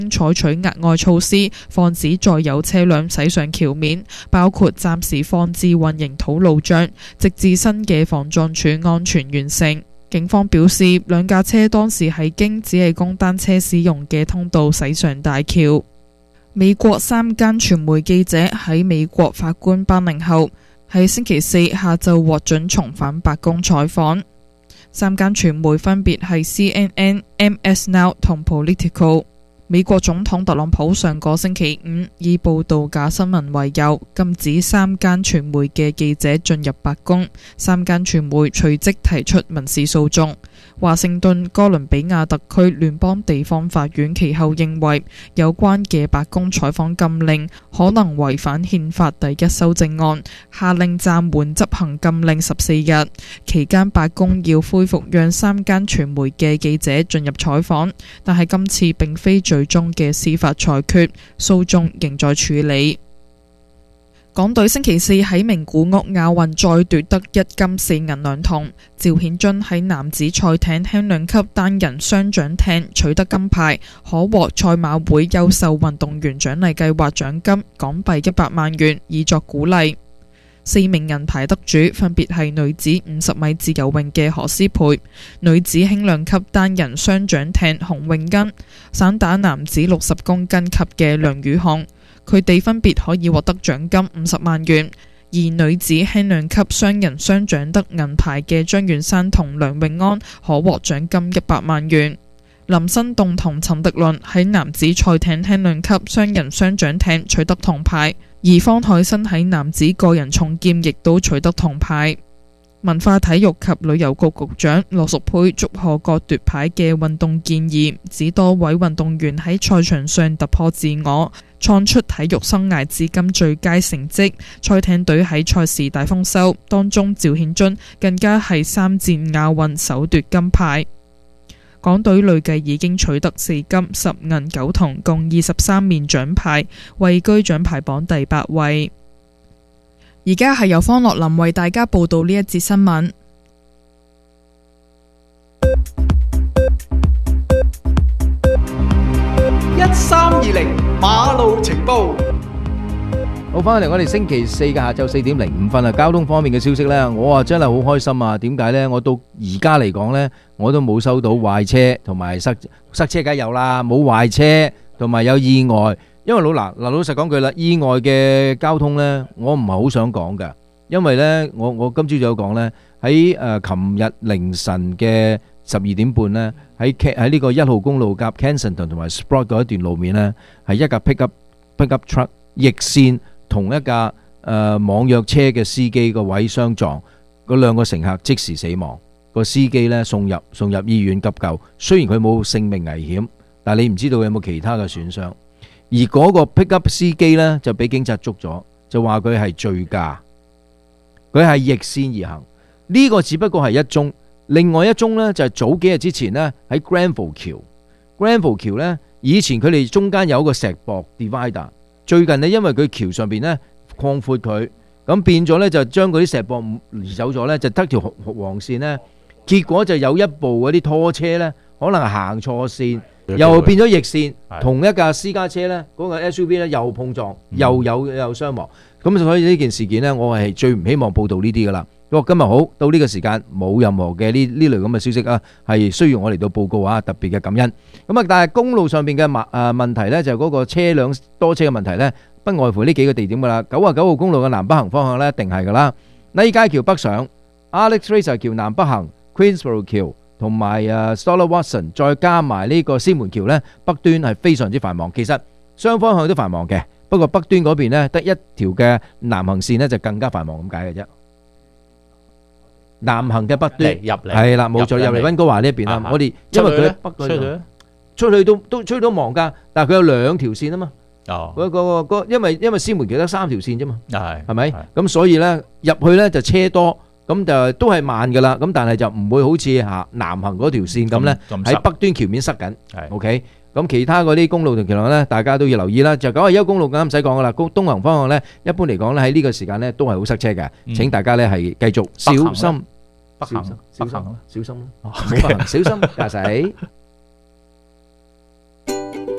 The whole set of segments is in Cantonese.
採取額外措施，防止再有車輛駛上橋面，包括暫時放置混凝土路障，直至新嘅防撞柱安全完成。警方表示，兩架車當時係經只係供單車使用嘅通道駛上大橋。美國3間傳媒記者喺美國法官頒令後，喺星期四下晝獲准重返白宮採訪。3間傳媒分別係 CNN、MS Now 同 Politico。美國總統特朗普上個星期五以報道假新聞為由，禁止3間傳媒嘅記者進入白宮。3間傳媒隨即提出民事訴訟。華盛頓哥倫比亞特區聯邦地方法院其後認為，有關嘅白宮採訪禁令可能違反憲法第1修正案，下令暫緩執行禁令14日。期間白宮要恢復讓3間傳媒嘅記者進入採訪，但係今次並非最終嘅司法裁決，訴訟仍在處理。港隊星期四喺名古屋亞運再奪得1金4銀2銅。趙顯津喺男子賽艇輕量級單人雙槳艇取得金牌，可獲賽馬會優秀運動員獎勵計劃獎金港幣100萬元，以作鼓勵。4名銀牌得主分別係女子50米自由泳嘅何詩蓓、女子輕量級單人雙槳艇洪詠欣、散打男子60公斤級嘅梁宇航。佢哋分別可以獲得獎金50萬元，而女子輕量級雙人雙槳得銀牌嘅張元山同梁永安可獲獎金100萬元。林新棟同陳迪倫喺男子賽艇輕量級雙人雙槳艇取得銅牌，而方海新喺男子個人重劍亦都取得銅牌。文化體育及旅遊局局長羅淑佩祝賀各奪牌嘅運動建議，指多位運動員喺賽場上突破自我，創出體育生涯至今最佳成績。賽艇隊喺賽事大豐收，當中趙顯津更加係3戰亞運首奪金牌。港隊累計已經取得4金10銀9銅，共23面獎牌，位居獎牌榜第8位。而家係由方樂林為大家報道呢一節新聞。 1320馬路情報。 好，翻嚟我哋星期四嘅下晝4點05分啊！交通方面嘅消息呢，我啊真係好開心啊！點解呢？我到而家嚟講呢，我都冇收到壞車同埋塞車，梗係有啦，冇壞車同埋有意外。因為老實講句啦，意外嘅交通呢，我唔係好想講㗎，因為呢，我今朝早有講呢，喺琴日凌晨嘅12點半呢，喺呢個1號公路夾 Kensington 同埋 Sprott 嗰一段路面呢，係一架 pickup truck 逆線同一架網約車嘅司機個位相撞，嗰2個乘客即時死亡，個司機呢送入醫院急救，雖然佢冇性命危險，但係你唔知道有冇其他嘅損傷。而嗰個 pickup 司機呢，就俾警察捉咗，就話佢係醉駕，佢係逆線而行。呢個只不過係一宗，另外一宗呢，就係早幾日之前呢，喺 Granville 橋呢，以前佢哋中間有一個石壆 divider， 最近呢，因為佢橋上邊呢擴闊佢，咁變咗呢，就將嗰啲石壆移走咗呢，就得條黃線呢，結果就有一部嗰啲拖車呢，可能行錯線。又變咗逆線，同一架私家車呢，嗰個 SUV 呢又碰撞，又有傷亡。咁所以呢件事件呢，我係最唔希望報道呢啲噶啦。不過今日好到呢個時間，冇任何嘅呢類咁嘅消息啊，係需要我嚟到報告啊，特別嘅感恩。咁啊，但係公路上邊嘅問題呢，就嗰個車輛多車嘅問題呢，不外乎呢幾個地點噶啦。99號公路嘅南北行方向呢，一定係噶啦。禮街橋北上 ，Alex Fraser 橋南北行 ，Queensborough 橋。同埋Stoller Watson， 再加埋呢個獅門橋呢，北端係非常之繁忙。其實雙方向都繁忙嘅，不過北端嗰邊呢，得一條嘅南行線呢，就更加繁忙咁解嘅啫。南行嘅北端入嚟係啦，冇錯，入嚟溫哥華呢一邊啦。我哋因為佢北嗰出去都出去都忙㗎，但係佢有2條線啊嘛。哦，因為獅門橋得3條線啫嘛，係咪？咁所以呢，入去呢就車多。咁就都係慢噶啦，咁但係就唔會好似南行嗰條線咁呢，喺北端橋面塞緊。OK，咁其他嗰啲公路同橋呢，大家都要留意啦。就91公路咁唔使講噶啦，東行方向呢，一般嚟講呢，喺呢個時間呢都係好塞車嘅。請大家呢係繼續小心，北行啦，小心啦，冇北行，小心駕駛。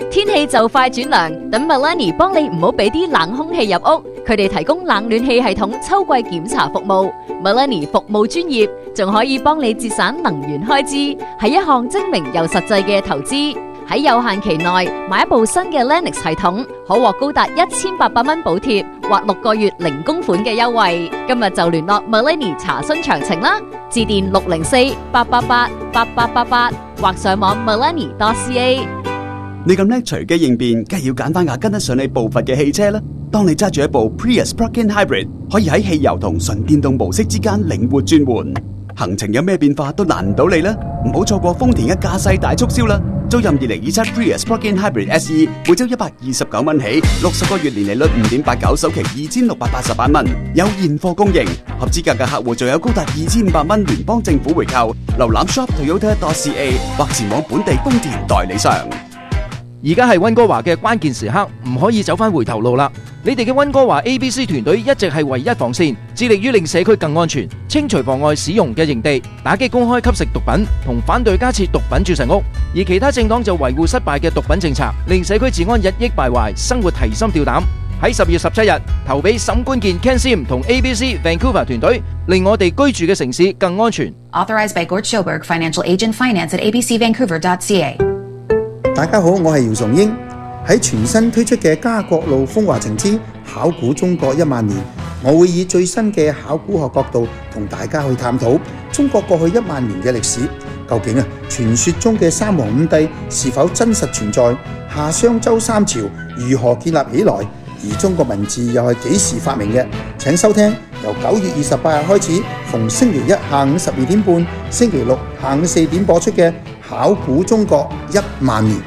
天氣就快轉涼，等 Melanie 幫你唔好俾啲冷空氣入屋。佢哋提供冷暖氣系統秋季檢查服務。Melanie 服務專業，仲可以幫你節省能源開支，係一項精明又實際嘅投資。喺有限期內買一部新嘅 Lennox 系統，可獲高達1800蚊補貼或6個月零供款嘅優惠。今日就聯絡 Melanie 查詢詳情啦，致電604-888-8888或上網 melanie.ca。 你咁叻隨機應變，梗係要揀翻架跟得上你步伐嘅汽車啦。當你揸住一部 Prius Plug-in Hybrid， 可以喺汽油同純電動模式之間靈活轉換，行程有咩變化都難唔到你啦。唔好錯過豐田嘅駕駛大促銷啦！租任2027 Prius Plug-in Hybrid SE， 每周129蚊起，60個月年利率 5.89， 首期2688蚊，有現貨供應。合資格嘅客戶仲有高達2500蚊聯邦政府回購。瀏覽 shop.toyota.ca 或前往本地豐田代理商。 而家係溫哥華嘅關鍵時刻，唔可以走返回頭路啦！你哋嘅溫哥華 ABC 團隊一直係唯一防線，致力於令社區更安全，清除妨礙使用嘅營地，打擊公開吸食毒品，同反對加設毒品注射屋。而其他政黨就維護失敗嘅毒品政策，令社區治安日益敗壞，生活提心吊膽。喺10月17日投俾沈冠健 Ken Sim 同 ABC Vancouver 團隊，令我哋居住嘅城市更安全。 Authorized by Gord Schoberg, Financial Agent Finance at abcvancouver.ca。 大家好，我係姚崇英。喺全新推出嘅家國路風華情之考古中國1萬年，我會以最新嘅考古學角度同大家去探討中國過去1萬年嘅歷史。究竟傳說中嘅三皇五帝是否真實存在？夏商周三朝如何建立起來？而中國文字又係幾時發明嘅？請收聽由9月28日開始，逢星期一下午12點半、星期六下午4點播出嘅考古中國1萬年。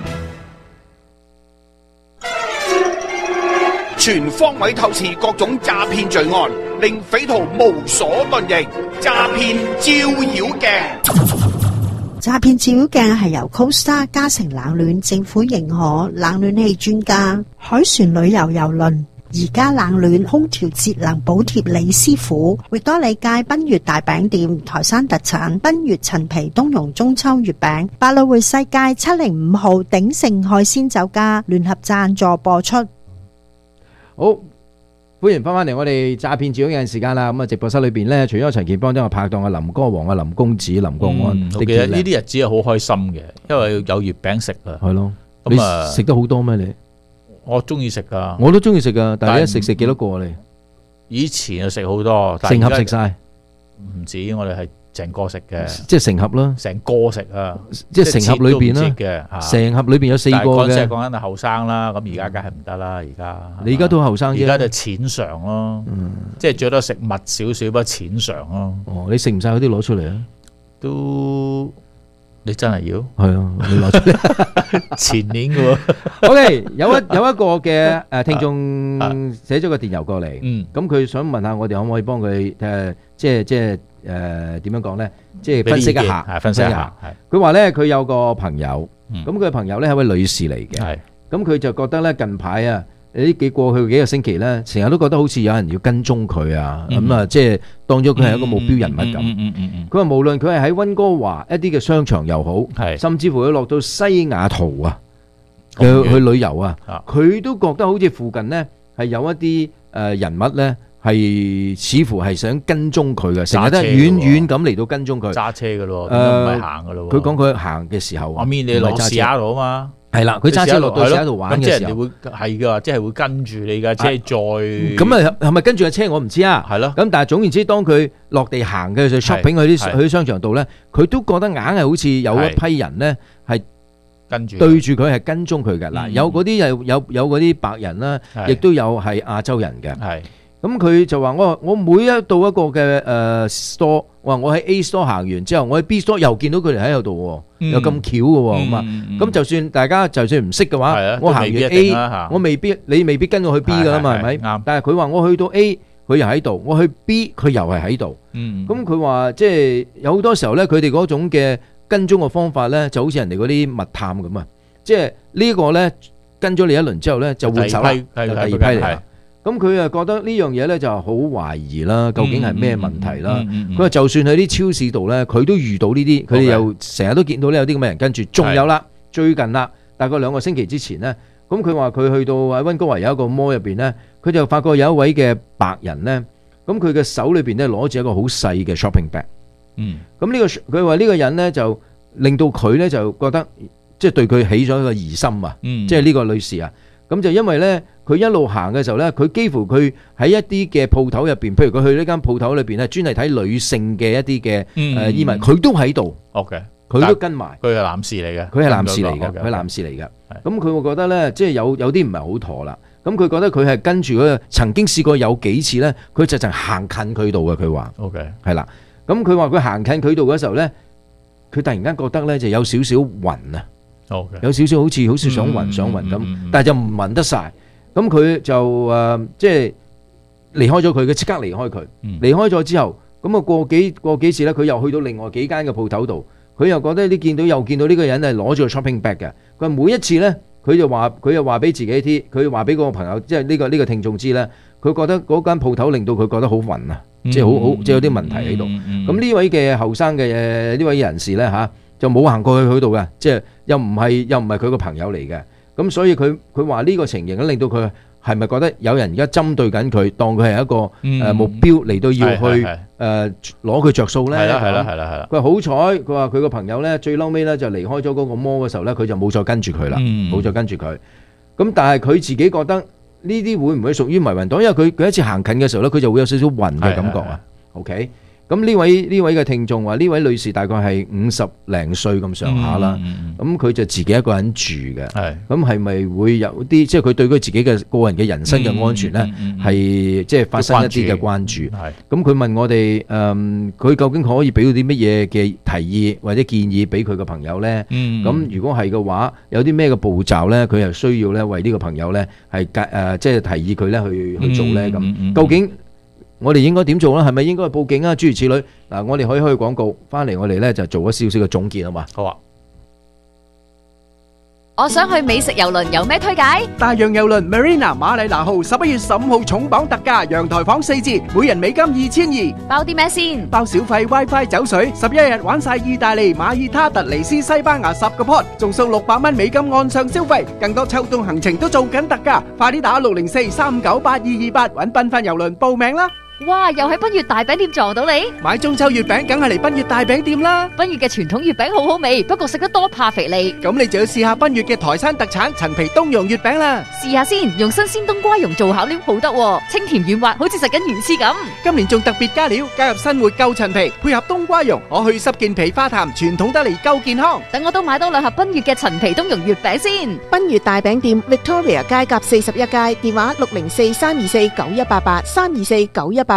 全方位透視各種詐騙罪案，令匪徒無所遁形。詐騙照妖鏡。 詐騙照妖鏡係由 Costa 嘉誠冷暖政府認可冷暖氣專家海船旅遊郵輪而家冷暖空調節能補貼李師傅，域多利街賓悅大餅店台山特產賓悅陳皮冬蓉中秋月餅，百老匯世界705號鼎盛海鮮酒家聯合贊助播出。 好，歡迎翻嚟我哋詐騙照妖鏡時間啦。咁啊，直播室裏邊咧，除咗陳健邦，都有拍檔啊林哥王啊林公子林國安。 我記得呢啲日子係好開心嘅，因為有月餅食啊。 係咯， 咁啊食得好多咩你？ 我中意食噶， 我都中意食噶，但係一食幾多個你？ 以前就食好多， 成盒食晒， 唔止，我哋係成個食嘅， 即係成盒啦， 成個食啊， 即係成盒裏邊啦，成盒裏邊有4個嘅。 嗰陣講緊係後生啦，咁而家梗係唔得啦，而家你而家都後生啫， 而家就淺嘗咯，即係最多食密少少，不過淺嘗咯。 哦，你食唔晒嗰啲攞出嚟啊？ 都。你真係要？ 係啊，你攞出嚟。 前年嘅喎。 OK，有一個嘅聽眾寫咗個電郵過嚟，咁佢想問下我哋可唔可以幫佢即係點樣講咧？即係分析一下，分析一下。佢話咧，佢有個朋友，咁佢嘅朋友咧係一位女士嚟嘅，咁佢就覺得咧近排啊。過去幾個星期咧，成日都覺得好似有人要跟蹤佢啊，咁啊，即係當咗佢係一個目標人物咁。佢話無論佢係喺溫哥華一啲嘅商場又好，甚至乎佢落到西雅圖啊，去旅遊啊，佢都覺得好似附近呢係有一啲人物咧係似乎係想跟蹤佢嘅，成日都遠遠咁嚟到跟蹤佢。揸車嘅咯，唔係行嘅咯。 佢講佢行嘅時候啊， 你落西雅圖啊嘛。 係啦，佢揸車落到喺度玩嘅時候， 即係人哋會係噶，即係會跟住你架車再咁啊，係咪跟住架車我唔知啊。係咯。咁但係總言之，當佢落地行嘅去 shopping 去啲商場度咧，佢都覺得硬係好似有一批人咧係跟住對住佢係跟蹤佢嘅。嗱，有嗰啲有嗰啲白人啦，亦都有係亞洲人嘅。係。咁佢就話我每一到一個嘅store，我話我喺 A store 行完之後，我喺 B store 又見到佢哋喺度，又咁巧嘅咁啊！咁就算大家就算唔識嘅話，我行完 A， 我你未必跟我去 B 噶啦嘛，係咪？啱。但係佢話我去到 A，佢又喺度；我去 B，佢又係喺度。咁佢話即係有好多時候咧，佢哋嗰種嘅跟蹤嘅方法咧，就好似人哋嗰啲密探咁啊！即係呢個咧跟咗你一輪之後咧，就換手啦，就第二批嚟啦。咁佢啊覺得呢樣嘢咧就好懷疑啦，究竟係咩問題啦？佢話就算喺啲超市度咧，佢都遇到呢啲，佢哋又成日都見到呢有啲咁嘅人跟住。仲有啦，最近啦大概2個星期之前呢，咁佢話佢去到喺溫哥華有一個 mall 入邊呢，佢就發覺有一位嘅白人呢，咁佢嘅手裏邊呢攞住一個好細嘅 shopping bag。咁呢個佢話呢個人呢，就令到佢呢就覺得即係對佢起咗一個疑心啊，即係呢個女士啊。咁就因為呢，佢一路行嘅時候呢，佢幾乎佢喺一啲嘅鋪頭入邊，譬如佢去呢間鋪頭裏邊呢，專係睇女性嘅一啲嘅衣物，佢都喺度。 OK， 佢都跟埋。 佢係男士嚟嘅， 佢係男士嚟嘅，佢係男士嚟嘅。咁佢會覺得呢，即係有啲唔係好妥啦。咁佢覺得佢係跟住佢曾經試過有幾次呢，佢就行近佢度嘅。佢話 OK 係啦。咁佢話佢行近佢度嘅時候呢，佢突然間覺得呢就有少少暈啊。有少少好似想暈咁，但係就唔暈得晒。咁佢就即係離開咗佢，佢即刻離開佢。離開咗之後，咁啊過幾次咧，佢又去到另外幾間嘅鋪頭度，佢又覺得見到呢個人係攞住個 shopping bag 嘅。佢每一次咧，佢又話俾自己知，佢話俾嗰個朋友，即係呢個聽眾知咧，佢覺得嗰間鋪頭令到佢覺得好暈啊，即係好即係有啲問題喺度。咁呢位嘅後生嘅呢位人士咧嚇，就冇行過去佢度嘅，即係又唔係佢個朋友嚟嘅。咁所以佢話呢個情形咧，令到佢係咪覺得有人而家針對緊佢，當佢係一個目標嚟到要去攞佢着數咧？係啦。佢話好彩，佢話佢個朋友咧最嬲尾咧就離開咗嗰個摩嘅時候咧，佢就冇再跟住佢啦，冇再跟住佢。咁但係佢自己覺得呢啲會唔會屬於迷魂黨？因為佢一次行近嘅時候咧，佢就會有少少暈嘅感覺啊。OK。咁呢位嘅聽眾話，呢位女士大概係50零歲咁上下啦。咁佢就自己一個人住嘅。咁係咪會有啲即係佢對佢自己嘅個人嘅人身嘅安全呢？係即係發生一啲嘅關注。咁佢問我哋佢究竟可以俾到啲乜嘢嘅提議或者建議俾佢嘅朋友呢？咁如果係嘅話，有啲咩嘅步驟呢？佢係需要咧為呢個朋友呢係即係提議佢咧去做呢？咁究竟我哋應該點做咧？係咪應該去報警啊？諸如此類。嗱，我哋可以開廣告，翻嚟我哋咧就做一少少嘅總結啊嘛。好啊。 我想去美食郵輪，有咩推介？ 大洋郵輪 Marina 馬里拿號11月15號重磅特價，陽台房4字，每人美金2200。 包啲咩先？ 包小費、WiFi、酒水，11日玩晒意大利、馬爾他、突尼斯、西班牙10個 pot，仲送600蚊美金岸上消費，更多秋冬行程都做緊特價，快啲打604-398-228搵繽紛郵輪報名啦！ 哇！又喺奔月大餅店撞到你， 買中秋月餅梗係嚟奔月大餅店啦！ 奔月嘅傳統月餅好好味，不過食得多怕肥膩。 咁你就要試下奔月嘅台山特產陳皮冬蓉月餅啦！ 試下先，用新鮮冬瓜蓉做餡料好得，清甜軟滑，好似食緊魚翅咁。 今年仲特別加料，加入新活夠陳皮，配合冬瓜蓉，可去濕健脾化痰，傳統得嚟夠健康。 等我都買多2盒奔月嘅陳皮冬蓉月餅先。 奔月大餅店 Victoria 街甲41街，電話604-324-9188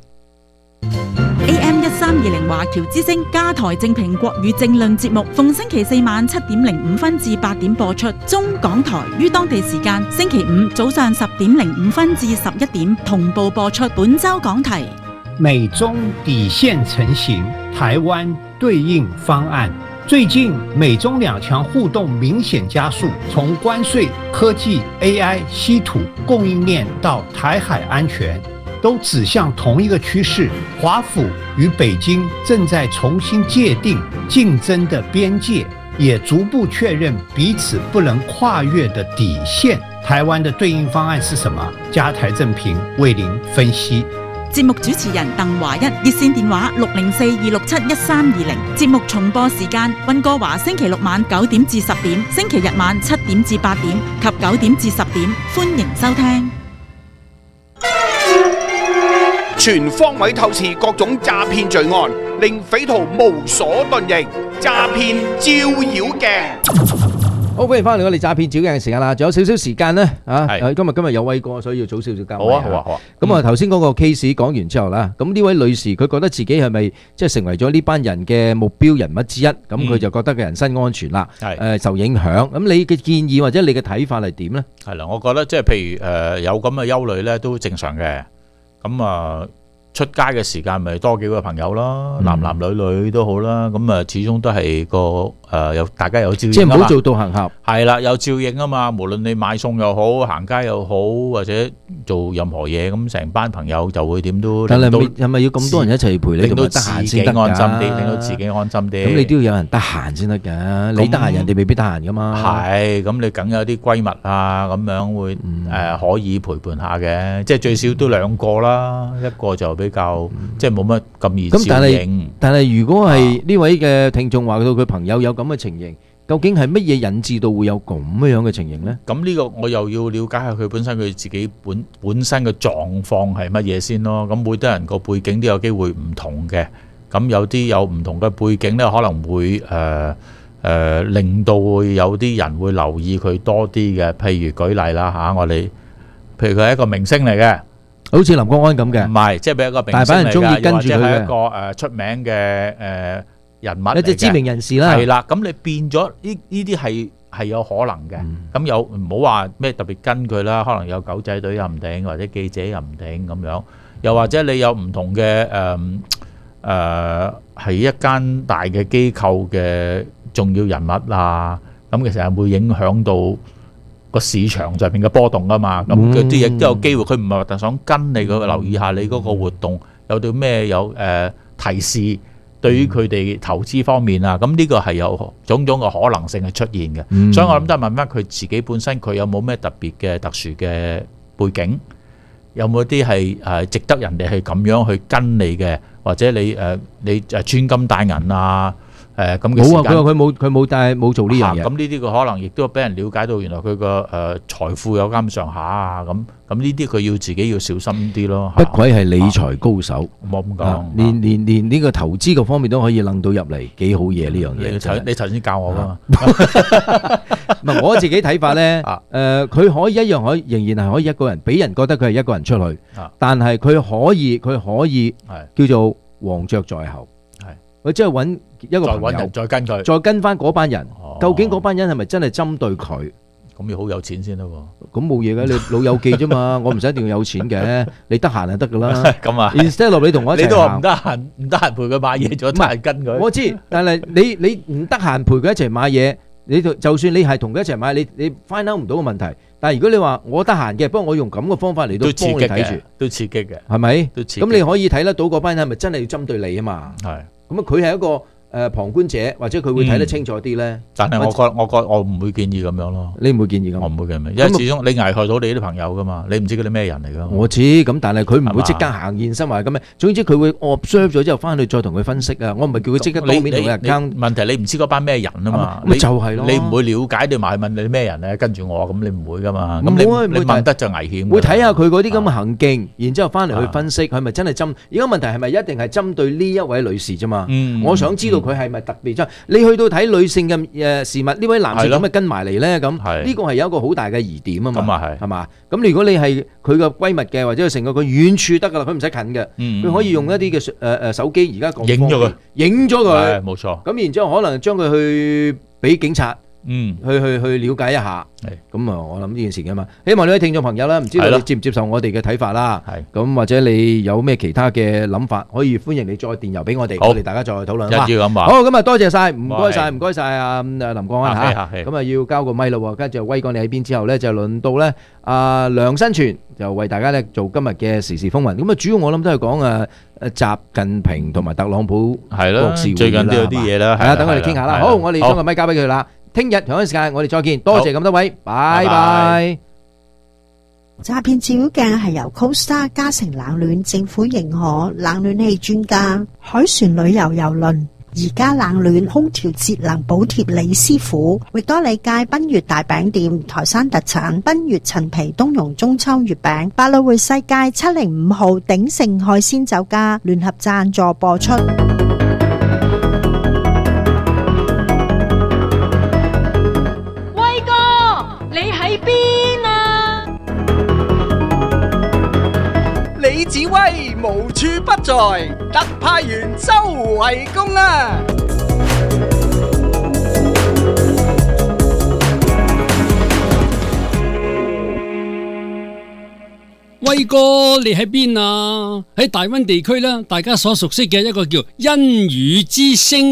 AM 1320華僑之聲加台正評國語政論節目，逢星期4晚7:05至8點播出。中港台於當地時間星期5早上10:05至11點同步播出。本周講題： 美中底線成型，台灣對應方案。最近美中兩強互動明顯加速，從關稅、科技、AI、稀土、供應鏈到台海安全，都指向同一個趨勢。華府與北京正在重新界定競爭的邊界，也逐步確認彼此不能跨越的底線。台灣的對應方案是什麼？加台正評為您分析。 節目主持人鄧華一，熱線電話604-267-1320。節目重播時間：溫哥華星期6晚9點至10點，星期日晚7點至8點及9點至10點。歡迎收聽。 全方位透視各種詐騙罪案，令匪徒無所遁形。詐騙照妖鏡。 好，歡迎翻嚟我哋詐騙照鏡嘅時間啦，仲有少少時間呢。今日有威哥，所以要早少少交。好啊。咁啊，頭先嗰個 case 講完之後啦，咁呢位女士佢覺得自己係咪即係成為咗呢班人嘅目標人物之一？咁佢就覺得佢人身安全啦，受影響。咁你嘅建議或者你嘅睇法係點呢？ 係啦，我覺得即係譬如有咁嘅憂慮咧，都正常嘅。咁啊，出街嘅時間咪多幾個朋友啦，男男女女都好啦。咁啊，始終都係個有大家有照應即係唔啊嘛好做到行俠。 係啦，有照應啊嘛。無論你買餸又好，行街又好，或者做任何嘢，咁成班朋友就會點都。 但係係咪要咁多人一齊陪你， 令到咁得閒先得㗎？ 安心啲，令到自己安心啲。 咁你都要有人得閒先得㗎。你得閒，人哋未必得閒㗎嘛。 係，咁你梗有啲閨蜜啊，咁樣會可以陪伴下嘅，即係最少都2個啦，一個就比較即係冇乜咁易照應。 但係如果係呢位嘅聽眾話到佢朋友有咁嘅情形，究竟係乜嘢引致到會有咁樣嘅情形呢？ 咁呢個我又要了解下佢本身佢自己本身嘅狀況係乜嘢先咯。咁每多人個背景都有機會唔同嘅，咁有啲有唔同嘅背景呢，可能會令到會有啲人會留意佢多啲嘅。譬如舉例啦嚇，我哋譬如佢係一個明星嚟嘅。 好似林國安咁嘅， 唔係，即係俾一個明星嚟㗎， 大把人鍾意跟住佢嘅， 又或者係一個出名嘅人物嚟嘅， 一隻知名人士啦。 係啦，咁你變咗呢啲係有可能嘅。咁有唔好話咩特別跟佢啦，可能有狗仔隊又唔定，或者記者又唔定咁樣。又或者你有唔同嘅係一間大嘅機構嘅重要人物啊，咁其實係會影響到個市場上面嘅波動啊嘛，咁佢啲亦都有機會，佢唔係話想跟你嗰個留意下你嗰個活動有啲咩有提示，對於佢哋投資方面啊，咁呢個係有種種嘅可能性係出現嘅，所以我諗都係問翻佢自己本身佢有冇咩特別嘅特殊嘅背景，有冇啲係值得人哋係咁樣去跟你嘅，或者你穿金戴銀啊？咁嘅時間冇啊！佢冇做呢樣嘢。 咁呢啲佢可能亦都俾人了解到，原來佢個財富有咁上下啊！咁呢啲佢要自己要小心啲咯。 不愧係理財高手， 冇咁講， 連呢個投資個方面都可以諗到入嚟，幾好嘢呢樣嘢。 你頭先教我噶嘛？ 唔係我自己睇法咧。佢可以一樣仍然係可以一個人，俾人覺得佢係一個人出去，但係佢可以叫做黃雀在後。佢即係揾一個朋友， 再跟佢， 再跟翻嗰班人。究竟嗰班人係咪真係針對佢？ 咁要好有錢先得喎。 咁冇嘢嘅，你老友記啫嘛。我唔使一定要有錢嘅，你得閒就得噶啦。 咁啊 ，instead 你同我一齊， 你都話唔得閒陪佢買嘢，仲得閒跟佢。 我知，但係你唔得閒陪佢一齊買嘢，你就算你係同佢一齊買，你 find out 唔到個問題。但係如果你話我得閒嘅，不過我用咁嘅方法嚟到幫你睇住， 都刺激嘅， 係咪？ 都刺激。 咁你可以睇得到嗰班人係咪真係要針對你啊嘛？ 係。 咁啊，佢係一個旁觀者，或者佢會睇得清楚啲咧。 但係我唔會建議咁樣咯。 你唔會建議咁？ 我唔會建議，因為始終你危害到你啲朋友噶嘛，你唔知佢啲咩人嚟噶。 我知，咁但係佢唔會即刻行現身話咁嘅。總之佢會 observe 咗之後翻去再同佢分析啊。我唔係叫佢即刻當面同佢講。 問題你唔知嗰班咩人啊嘛。 咪就係咯。 你唔會了解你埋問你咩人咧，跟住我咁你唔會噶嘛。咁你問得就危險。 會睇下佢嗰啲咁嘅行徑，然之後翻嚟去分析佢係咪真係針。而家問題係咪一定係針對呢一位女士啫嘛？我想知道佢係咪特別針。你去到睇女性嘅事物，呢位男士咁咪跟埋嚟咧？咁呢個係有一個好大嘅疑點啊嘛，係嘛？咁如果你係佢嘅閨蜜嘅，或者係成個佢遠處得噶啦，佢唔使近嘅，佢可以用一啲嘅手機，而家講影咗佢， 影咗佢， 冇錯。 咁然之後可能將佢去俾警察，去了解一下。咁啊，我諗呢件事嘅嘛，希望呢位聽眾朋友啦，唔知道你接唔接受我哋嘅睇法啦。咁或者你有咩其他嘅諗法，可以歡迎你再電郵俾我哋，我哋大家再討論啦。 一於咁話。 好，咁啊多謝晒，唔該晒啊林國安嚇。咁啊要交個咪咯，跟住威哥你喺邊之後咧，就輪到咧梁新全就為大家咧做今日嘅時事風雲。咁啊主要我諗都係講習近平同埋特朗普係啦， 國事會議最近都有啲嘢啦。 係啦，等我哋傾下啦。好，我哋將個咪交俾佢啦。聽日同一時間我哋再見，多謝咁多位，拜拜。 詐騙照妖鏡係由 Costa 嘉誠冷暖政府認可冷暖氣專家海船旅遊郵輪而家冷暖空調節能補貼李師傅，域多利街賓悅大餅店台山特產賓悅陳皮冬蓉中秋月餅，百老匯世界705號鼎盛海鮮酒家聯合贊助播出。 你喺邊啊？ 李子威無處不在，特派員周圍公啊！ 威哥，你喺邊啊？喺大溫地區啦，大家所熟悉嘅一個叫恩語之聲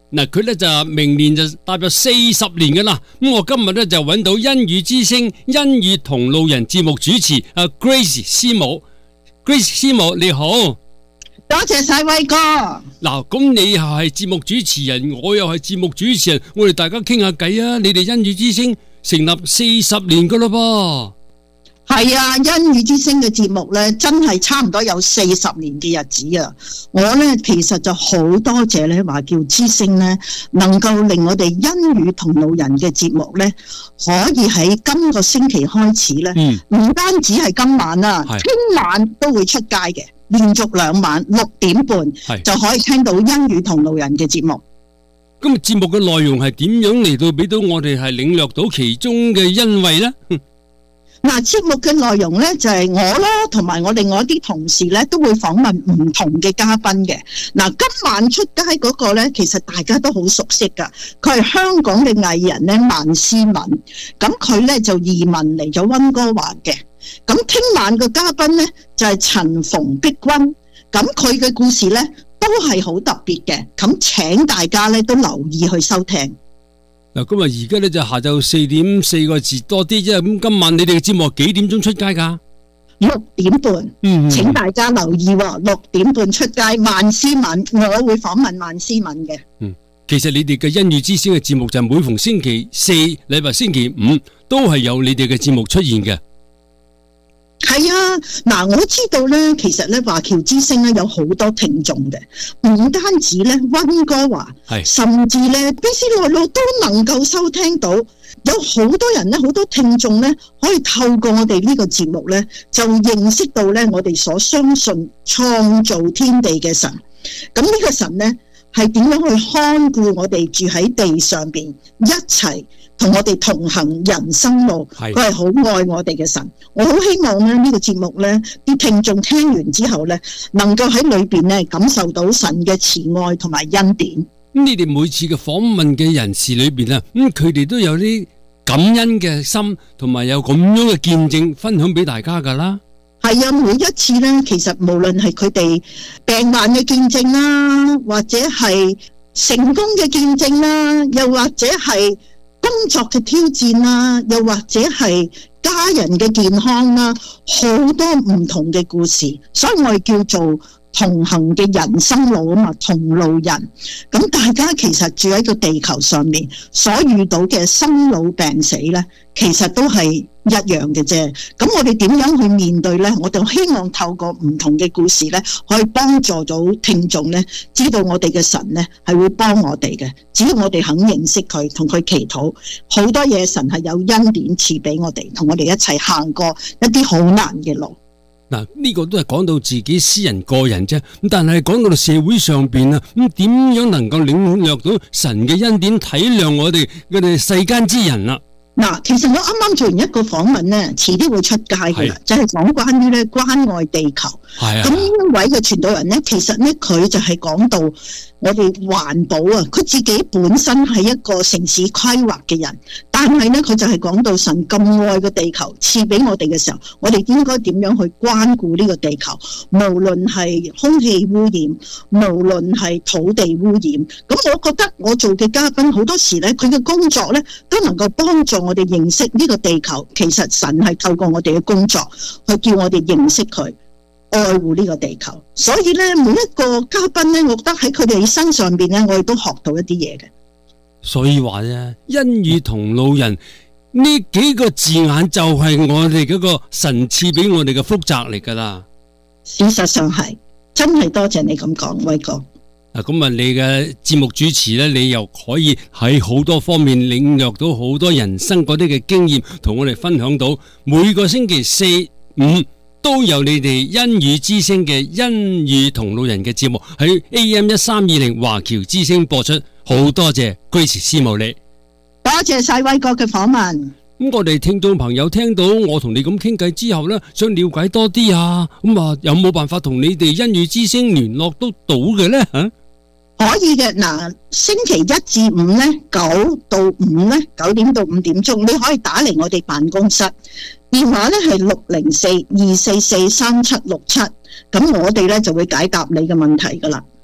嗱，佢咧就明年就踏入40年噶啦。咁我今日咧就揾到恩語之聲恩語同路人節目主持Grace 師母。Grace 師母你好， 多謝晒威哥。 嗱，咁你又係節目主持人，我又係節目主持人，我哋大家傾下偈啊！你哋恩語之聲成立40年噶啦噃。 係啊，恩語之聲嘅節目咧，真係差唔多有40年嘅日子啊！我咧其實就好多謝咧華僑之聲咧，能夠令我哋恩語同路人嘅節目咧，可以喺今個星期開始咧，唔單止係今晚啊，聽晚都會出街嘅，連續2晚6點半就可以聽到恩語同路人嘅節目。 咁節目嘅內容係點樣嚟到俾到我哋係領略到其中嘅恩惠咧？ 嗱，節目嘅內容咧就係我啦，同埋我另外一啲同事咧都會訪問唔同嘅嘉賓嘅。嗱，今晚出街嗰個咧，其實大家都好熟悉噶，佢係香港嘅藝人咧萬思敏，咁佢咧就移民嚟咗溫哥華嘅。咁聽晚嘅嘉賓咧就係陳馮碧君，咁佢嘅故事咧都係好特別嘅，咁請大家咧都留意去收聽。 嗱，今日而家咧就下晝4點4個字多啲啫。咁今晚你哋嘅節目幾點鐘出街噶 ？6點半，請大家留意喎。6點半出街，萬思敏，我會訪問萬思敏嘅。 其實你哋嘅恩語之聲嘅節目就每逢星期4、禮拜星期5都係有你哋嘅節目出現嘅。 係啊，嗱，我知道咧，其實咧華僑之聲咧有好多聽眾嘅，唔單止咧溫哥華，甚至咧卑斯內路都能夠收聽到，有好多人咧，好多聽眾咧，可以透過我哋呢個節目咧，就認識到咧我哋所相信創造天地嘅神。咁呢個神咧係點樣去看顧我哋住喺地上邊，一齊同我哋同行人生路，佢係好愛我哋嘅神。我好希望咧呢個節目咧，啲聽眾聽完之後咧，能夠喺裏邊咧感受到神嘅慈愛同埋恩典。 你哋每次嘅訪問嘅人士裏邊啊，佢哋都有啲感恩嘅心，同埋有咁樣嘅見證分享俾大家噶啦。 係啊，每一次咧，其實無論係佢哋病患嘅見證啦，或者係成功嘅見證啦，又或者係工作嘅挑戰啦，又或者係家人嘅健康啦，好多唔同嘅故事，所以我哋叫做同行嘅人生路啊嘛，同路人。咁大家其實住喺個地球上面所遇到嘅生老病死咧，其實都係一樣嘅啫。咁我哋點樣去面對咧？我哋希望透過唔同嘅故事咧，可以幫助到聽眾咧，知道我哋嘅神咧係會幫我哋嘅。只要我哋肯認識佢，同佢祈禱，好多嘢神係有恩典賜俾我哋，同我哋一齊行過一啲好難嘅路。 嗱，呢個都係講到自己私人個人啫，咁但係講到社會上邊啊，咁點樣能夠領略到神嘅恩典，體諒我哋世間之人啊？ 嗱，其實我啱啱做完一個訪問咧，遲啲會出街嘅啦，就係講關於咧關愛地球。咁呢一位嘅傳道人咧，其實咧佢就係講到我哋環保啊，佢自己本身係一個城市規劃嘅人，但係咧佢就係講到神咁愛個地球賜俾我哋嘅時候，我哋應該點樣去關顧呢個地球？無論係空氣污染，無論係土地污染。咁我覺得我做嘅嘉賓好多時咧，佢嘅工作咧都能夠幫助我哋認識呢個地球。其實神係透過我哋嘅工作去叫我哋認識佢，愛護呢個地球。所以咧，每一個嘉賓咧，我覺得喺佢哋身上邊咧，我哋都學到一啲嘢嘅。 所以話啫，恩語同路人呢幾個字眼就係我哋嗰個神賜俾我哋嘅福澤嚟噶啦。 事實上係，真係多謝你咁講，威哥。 咁啊，你嘅節目主持呢，你又可以喺好多方面領略到好多人生嗰啲嘅經驗，同我哋分享到。每個星期4、5都有你哋恩語之聲嘅恩語同路人嘅節目喺 AM1320 華僑之聲播出。好多謝 Grace 師母你， 多謝晒威哥嘅訪問。 咁我哋聽眾朋友聽到我同你咁傾偈之後呢，想了解多啲啊，咁啊有冇辦法同你哋恩語之聲聯絡都到嘅呢？ 可以嘅，嗱，星期1至5呢，9到5呢，9點到5點鐘，你可以打嚟我哋辦公室，電話呢係604-244-3767，咁我哋呢就會解答你嘅問題噶啦。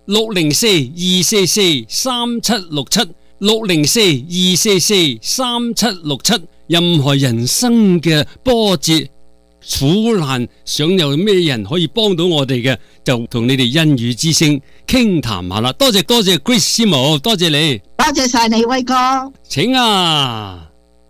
604-244-3767，604-244-3767。任何人生嘅波折苦難，想有咩人可以幫到我哋嘅，就同你哋恩語之聲傾談下啦。多謝 Chris 師母，多謝你， 多謝晒你威哥。 請啊！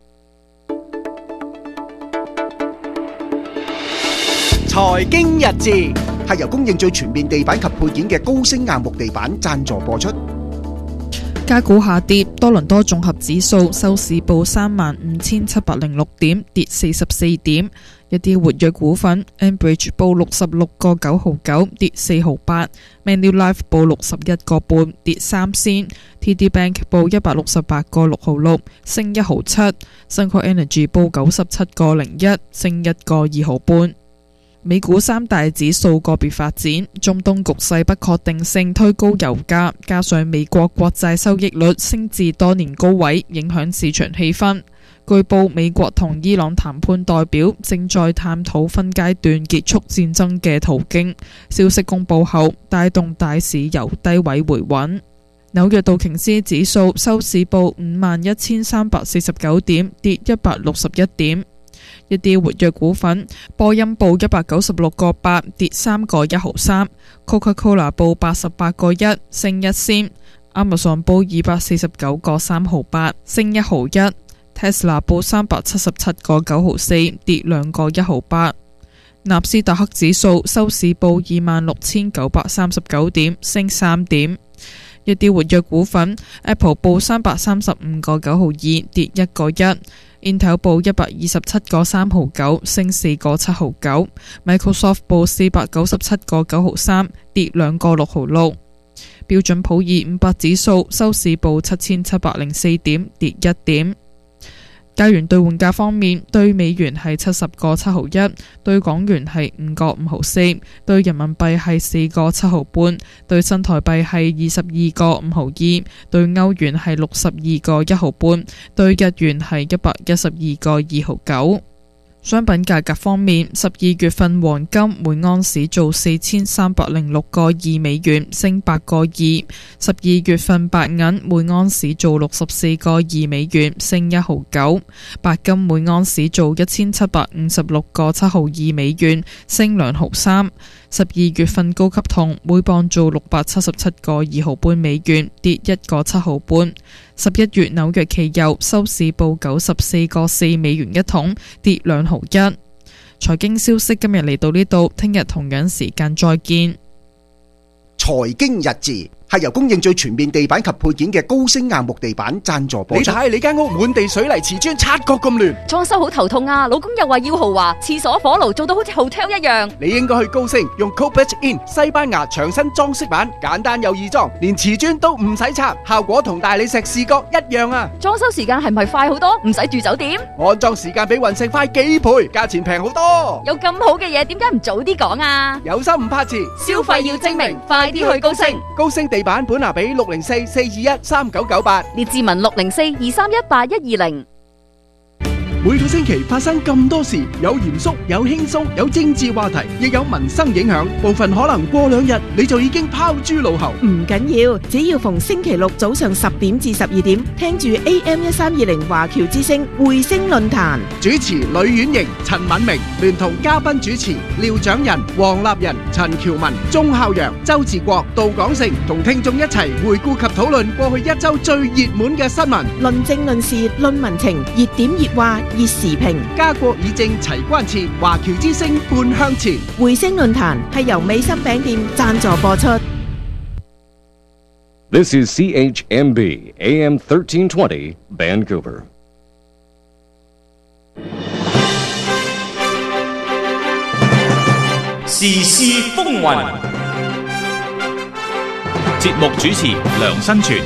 財經日誌係由供應最全面地板及配件嘅高升硬木地板贊助播出。 加股下跌，多倫多綜合指數收市報35,706點，跌44點。一啲活躍股份 ，Enbridge 報66個9毫9，跌4毫8 ；Manulife 報61個半，跌3仙；TD Bank 報168個6毫6，升1毫7；Suncor Energy 報97個01，升1個2毫半。美股三大指數個別發展，中東局勢不確定性推高油價，加上美國國債收益率升至多年高位，影響市場氣氛。據報，美國同伊朗談判代表正在探討分階段結束戰爭嘅途徑。消息公佈後，帶動大市由低位回穩。紐約道瓊斯指數收市報51,349點，跌161點。一啲活躍股份，波音報196個8，跌3個1毫3 ；Coca-Cola 報88個1，升1仙；Amazon 報249個3毫8，升1毫1。Tesla 報377個9毫4，跌2個1毫8。納斯達克指數收市報26,939點，升3點。一啲活躍股份 ，Apple 報335個9毫2，跌1個1。Intel 報127個3毫9，升4個7毫9。Microsoft 報497個9毫3，跌2個6毫6。標準普爾500指數收市報7704點，跌1點。加元兌換價方面，對美元係70個7毫1，對港元係5個5毫4，對人民幣係4個7毫半，對新台幣係22個5毫2，對歐元係62個1毫半，對日元係112個2毫9。商品價格方面，12月份黃金每盎司做4306個2美元，升8個2；12月份白銀每盎司做64個2美元，升1毫9；白金每盎司做1756個7毫2美元，升2毫3。12月份高級銅每磅做677個2毫半美元，跌1個7毫半。11月紐約期油收市報94個4美元一桶，跌2毫1。財經消息今日嚟到呢度，聽日同樣時間再見。 財經日誌係由供應最全面地板及配件嘅高升硬木地板贊助播出。你睇你間屋滿地水泥瓷磚，察覺咁亂， 裝修好頭痛啊！老公又話要豪華，廁所火爐做到好似 hotel 一樣。 你應該去高升，用 Cobalt In 西班牙牆身裝飾板，簡單又易裝，連瓷磚都唔使拆，效果同大理石視覺一樣啊！ 裝修時間係咪快好多？唔使住酒店？ 安裝時間比雲石快幾倍，價錢平好多。 有咁好嘅嘢，點解唔早啲講啊？ 有心唔怕遲， 消費要精明，快啲去高升。 高升地板本拿比604-421-3998， 列治文604-231-8120。 每個星期發生咁多事，有嚴肅，有輕鬆，有政治話題，亦有民生影響，部分可能過2日你就已經拋諸腦後。 唔緊要，只要逢星期六早上10點至12點，聽住 AM1320華僑之聲匯聲論壇， 主持呂婉瑩、陳敏明，聯同嘉賓主持廖長仁、黃立仁、陳喬文、鐘孝陽、周志國、杜廣成，同聽眾一齊回顧及討論過去一周最熱門嘅新聞， 論政論事論民情，熱點熱話熱時評， 家國議政齊關切，華僑之聲半向前。 匯聲論壇係由美心餅店贊助播出。 This is CHMB AM 1320 Vancouver. 時事風雲，節目主持梁新全。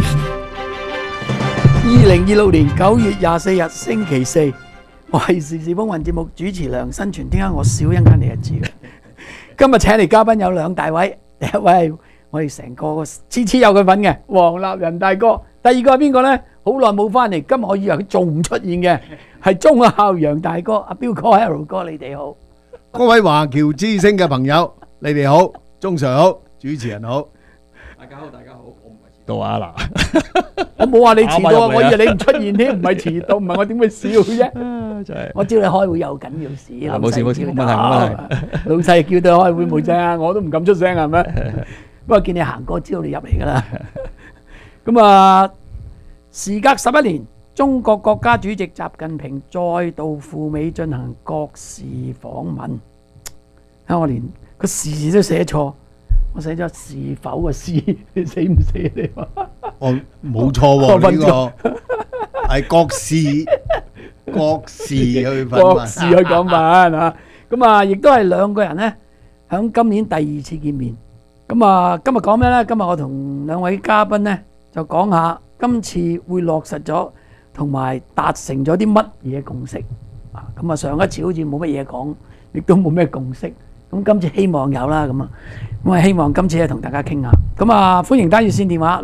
2026年9月24日星期四，我係時事風雲節目主持梁新全。點解我少一間你就知嘅？今日請嚟嘉賓有2大位，第一位係我哋成個次次有佢份嘅黃立仁大哥，第二個係邊個呢？好耐冇翻嚟，今日我以為佢仲唔出現嘅，係鐘孝陽大哥，阿彪哥、Harold 哥，你哋好。 各位華僑之聲嘅朋友，你哋好，鐘 Sir 好，主持人好。 到啊嗱， 我冇話你遲到啊，我以為你唔出現添，唔係遲到，唔係我點會笑啫？ 真係我知你開會有緊要事， 冇事冇事，冇問題冇問題。 老細叫到開會冇聲啊，我都唔敢出聲係咪？不過見你行過，知道你入嚟㗎啦。咁啊，時隔11年，中國國家主席習近平再度赴美進行國事訪問。我連個事字都寫錯，我寫咗是否嘅是，你死唔死啊你話？ 我冇錯喎，呢個係國事去訪問， 國事去訪問啊！咁啊，亦都係兩個人呢，響今年第2次見面。咁啊，今日講咩呢？今日我同兩位嘉賓呢，就講下今次會落實咗同埋達成咗啲乜嘢共識啊！咁啊，上一次好似冇乜嘢講，亦都冇咩共識。咁今次希望有啦，咁啊希望今次咧同大家傾下。咁啊，歡迎單熱線電話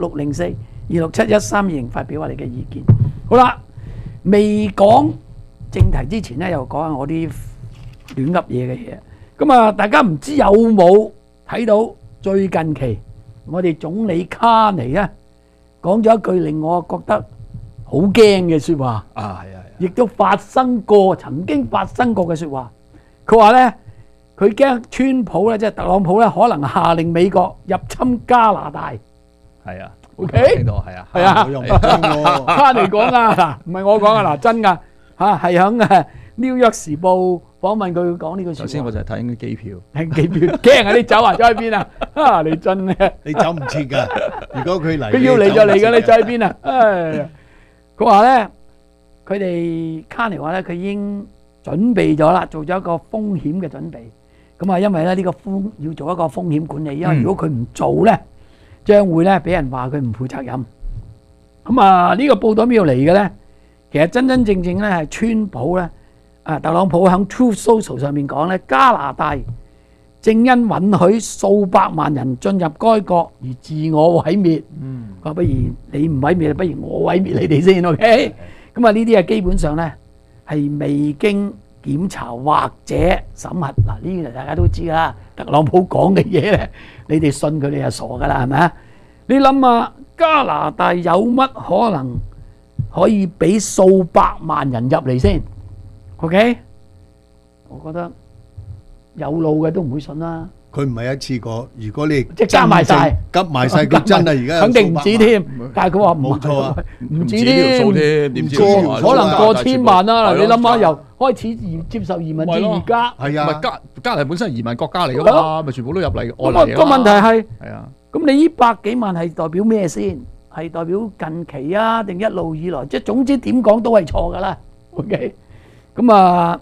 604-2671-320發表我哋嘅意見。好啦，未講正題之前咧，又講下我啲亂噏嘢嘅嘢。咁啊，大家唔知有冇睇到最近期我哋總理卡尼咧講咗一句令我覺得好驚嘅説話啊，係啊，亦都曾經發生過嘅説話。佢話咧，佢驚川普咧，即係特朗普咧，可能下令美國入侵加拿大。 係啊 ，OK， 聽到係啊， 係啊， 我又唔聽喎， 卡尼講啊，嗱，唔係我講啊，嗱，真㗎嚇，係響《紐約時報》訪問佢講呢句説話。 頭先我就係睇緊機票， 睇機票，驚啊！你走啊，走去邊啊？啊，你真咧， 你走唔切㗎。如果佢嚟， 佢要嚟就嚟㗎，你走去邊啊？唉，佢話咧，佢哋卡尼話咧，佢已經準備咗啦，做咗一個風險嘅準備。咁啊，因為咧呢個要做一個風險管理，因為如果佢唔做咧，將會咧俾人話佢唔負責任。咁啊，呢個報道邊度嚟嘅咧？其實真正咧係川普咧，特朗普喺 Truth Social 上面講咧，加拿大正因允許數百萬人進入該國而自我毀滅。佢話不如你唔毀滅，不如我毀滅你哋先 ，OK？ 咁啊，呢啲啊基本上咧係未經檢查或者審核。嗱，呢啲大家都知啦。特朗普講嘅嘢咧，你哋信佢，你就傻噶啦，係咪啊？你諗下，加拿大有乜可能可以俾數百萬人入嚟先 ？OK？ 我覺得有路嘅都唔會信啦。 佢唔係一次過，如果你即係加埋晒， 急埋晒，佢真係而家肯定唔止添。但係佢話冇錯啊， 唔止添， 點知可能過千萬啦。你諗下，由開始接受移民至而家， 係啊， 加拿大本身係移民國家嚟噶嘛，咪全部都入嚟外嚟嘅。 個問題係， 係啊， 咁你呢100幾萬係代表咩先？係代表近期啊，定一路以來？即係總之點講都係錯噶啦。OK， 咁啊，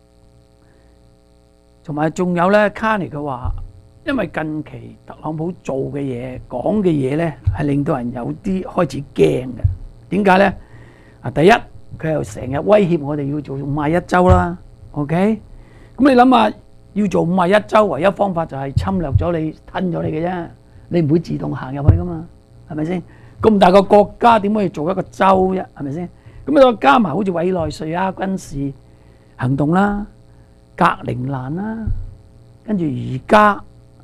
同埋仲有咧，卡尼佢話。因為近期特朗普做嘅嘢、講嘅嘢咧，係令到人有啲開始驚嘅。點解咧？啊，第一佢又成日威脅我哋要做51州啦。OK， 咁你諗下，要做51州，唯一方法就係侵略咗你、吞咗你嘅啫。你唔會自動行入去噶嘛？係咪先？咁大個國家點可以做一個州啫？係咪先？咁再加埋好似委內瑞拉軍事行動啦、格陵蘭啦，跟住而家。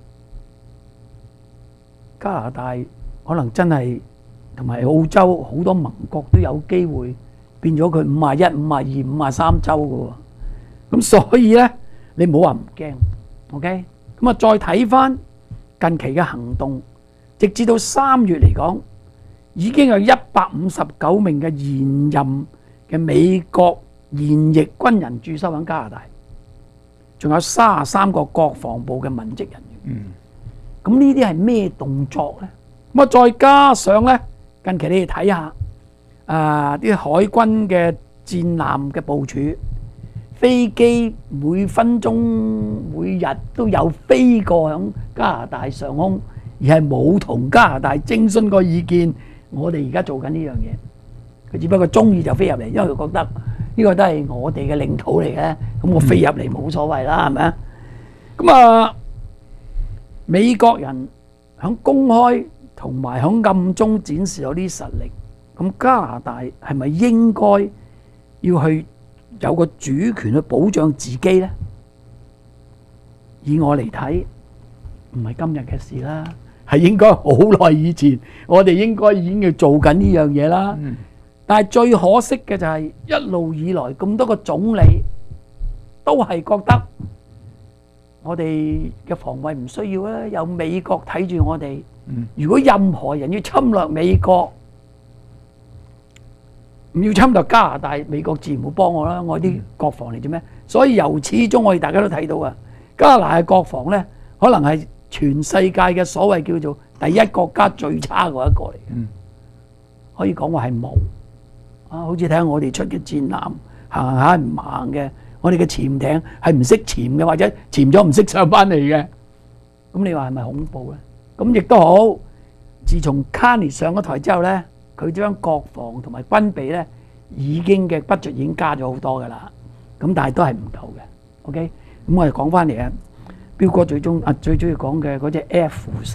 加拿大可能真係同埋澳洲好多盟國都有機會變咗佢51、52、53州嘅喎，咁所以咧你唔好話唔驚 ，OK？ 咁啊再睇翻近期嘅行動，直至到3月嚟講，已經有159名嘅現任嘅美國現役軍人駐守喺加拿大，仲有33個國防部嘅文職人員。咁呢啲係咩動作咧？咁啊，再加上咧，近期你哋睇下，啲海軍嘅戰艦嘅部署，飛機每分鐘、每日都有飛過響加拿大上空，而係冇同加拿大徵詢過意見。我哋而家做緊呢樣嘢，佢只不過中意就飛入嚟，因為佢覺得呢個都係我哋嘅領土嚟嘅，咁我飛入嚟冇所謂啦，係咪啊？咁啊〜美國人喺公開同埋喺暗中展示咗啲實力，咁加拿大係咪應該要去有個主權去保障自己呢？以我嚟睇，唔係今日嘅事啦， 係應該好耐以前，我哋應該已經要做緊呢樣嘢啦。但係最可惜嘅就係一路以來咁多個總理都係覺得我哋嘅防衛唔需要啊，有美國睇住我哋。如果任何人要侵略美國，唔要侵略加拿大，美國自然會幫我啦。我啲國防嚟做咩？所以由始終我哋大家都睇到啊，加拿大嘅國防呢，可能係全世界嘅所謂叫做第一國家最差嗰一個嚟嘅，可以講話係冇啊！好似睇下我哋出嘅戰艦行下唔行嘅，我哋嘅潛艇係唔識潛嘅，或者潛咗唔識上翻嚟嘅，咁你話係咪恐怖咧？咁亦都好。自從卡尼上咗台之後呢，佢將國防同埋軍備呢已經嘅 budget 已經加咗好多噶啦，咁但係都係唔夠嘅。OK， 咁我哋講翻嚟啊。彪哥最中意講嘅嗰隻 F3，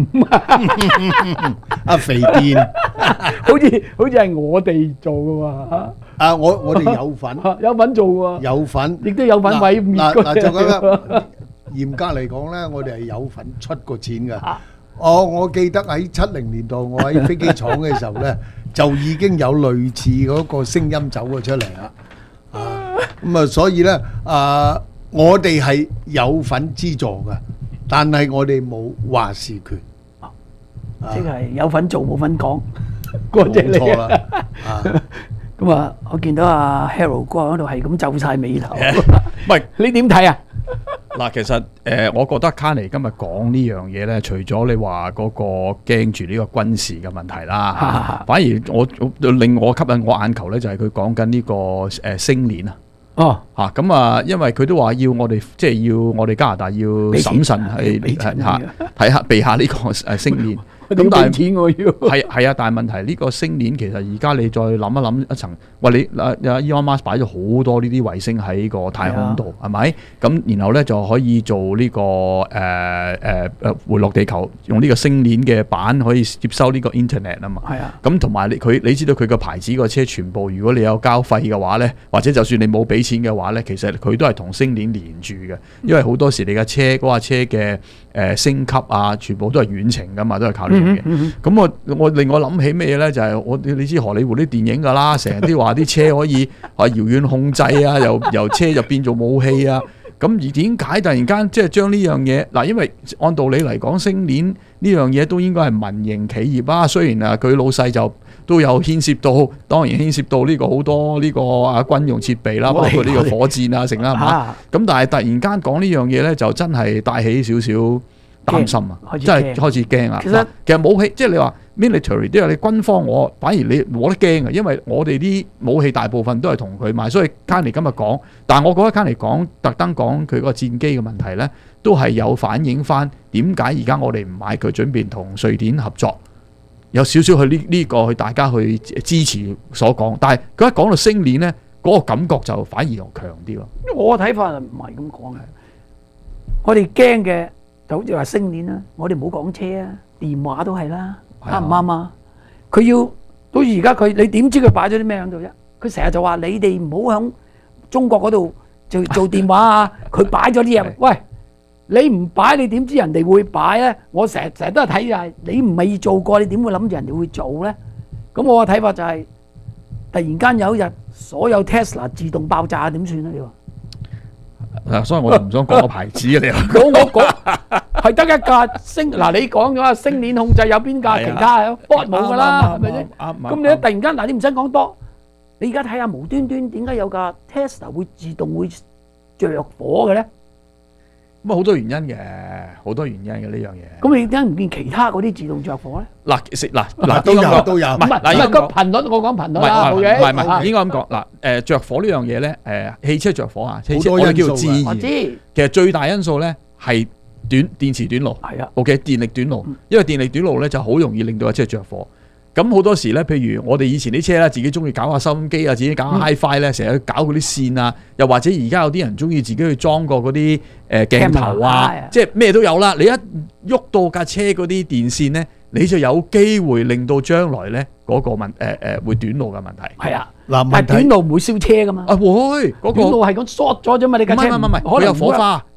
阿肥電， 好似係我哋做嘅喎。 啊，我哋有份， 有份做喎， 有份， 亦都有份毀滅嗰隻。 就咁樣，嚴格嚟講咧，我哋係有份出過錢嘅。我記得喺70年代，我喺飛機廠嘅時候咧，就已經有類似嗰個聲音走咗出嚟啦。咁啊，所以咧我哋係有份資助嘅，但係我哋冇話事權， 即係有份做冇份講，嗰隻嚟啦。咁啊，我見到阿 Harold 哥喺度係咁皺晒眉頭， 唔係你點睇啊？ 嗱，其實我覺得卡尼今日講呢樣嘢咧，除咗你話嗰個驚住呢個軍事嘅問題啦，反而令我吸引我眼球咧，就係佢講緊呢個星鏈啊。咁啊，因為佢都話要我哋，即係要我哋加拿大要審慎係睇下避下呢個星鏈。咁但係係啊，但係問題呢個星鏈其實而家你再諗一諗一層，喂你Elon Musk擺咗好多呢啲衛星喺個太空度，係咪？咁然後咧就可以做呢個回落地球，用呢個星鏈嘅板可以接收呢個 internet 啊嘛。係啊。咁同埋你知道佢個牌子個車全部，如果你有交費嘅話咧，或者就算你冇俾錢嘅話咧，其實佢都係同星鏈連住嘅，因為好多時你架車嗰架車嘅升級啊，全部都係遠程噶嘛，都係靠呢樣嘢。咁我令我諗起咩咧？就係你知荷里活啲電影噶啦，成日都話啲車可以遙遠控制啊，由車就變做武器啊。咁而點解突然間即係將呢樣嘢嗱？因為按道理嚟講，星鏈呢樣嘢都應該係民營企業啊。雖然佢老細就都有牽涉到，當然牽涉到呢個好多呢個軍用設備啦，包括呢個火箭啊，成啦，係嘛？咁但係突然間講呢樣嘢咧，就真係帶起少少擔心啊！真係開始驚啊！其實武器即係你話 military 都有你軍方，我反而你冇得驚啊，因為我哋啲武器大部分都係同佢買，所以卡尼今日講，但係我覺得卡尼講特登講佢個戰機嘅問題咧，都係有反映翻點解而家我哋唔買佢，準備同瑞典合作，有少少去呢個去大家去支持所講，但係佢一講到星鏈咧，嗰個感覺就反而又強啲咯。 我嘅睇法唔係咁講嘅，我哋驚嘅。就好似話星鏈啦，我哋唔好講車啊，電話都係啦，啱唔啱啊？佢要到而家你點知佢擺咗啲咩喺度啫？佢成日就話你哋唔好響中國嗰度做電話啊！佢擺咗啲嘢，喂，你唔擺你點知人哋會擺咧？我成日都係睇就係你唔係做過，你點會諗住人哋會做咧？咁我嘅睇法就係突然間有一日所有 Tesla 自動爆炸點算咧？你話？ 所以我就唔想講個牌子嘅你話。 我講係得一架星嗱，你講咗星鏈控制有邊架其他啊 bot 冇㗎啦，係咪先？咁你突然間嗱，你唔使講多，你而家睇下無端端點解有架 Tesla 會自動會着火嘅咧？ 咁好多原因嘅，好多原因嘅呢樣嘢。 咁你點解唔見其他嗰啲自動着火咧？ 嗱，都有。唔係個頻率，我講頻率啦， 唔係，應該咁講。嗱，着火呢樣嘢咧，汽車着火啊，汽車我哋叫做自燃。我知。其實最大因素咧係電池短路。係啊。OK， 電力短路，因為電力短路咧就好容易令到架車着火。咁好多時咧，譬如我哋以前啲車啦，自己中意搞下收音機啊，自己搞下 HiFi 咧，成日搞嗰啲線啊，又或者而家有啲人中意自己去裝個嗰啲鏡頭啊，即係咩都有啦。你一喐到架車嗰啲電線咧，你就有機會令到將來咧嗰個會短路嘅問題。係啊，嗱，但係短路唔會燒車噶嘛。啊會，嗰個短路係講 short 咗啫嘛，你架車唔係佢有火花，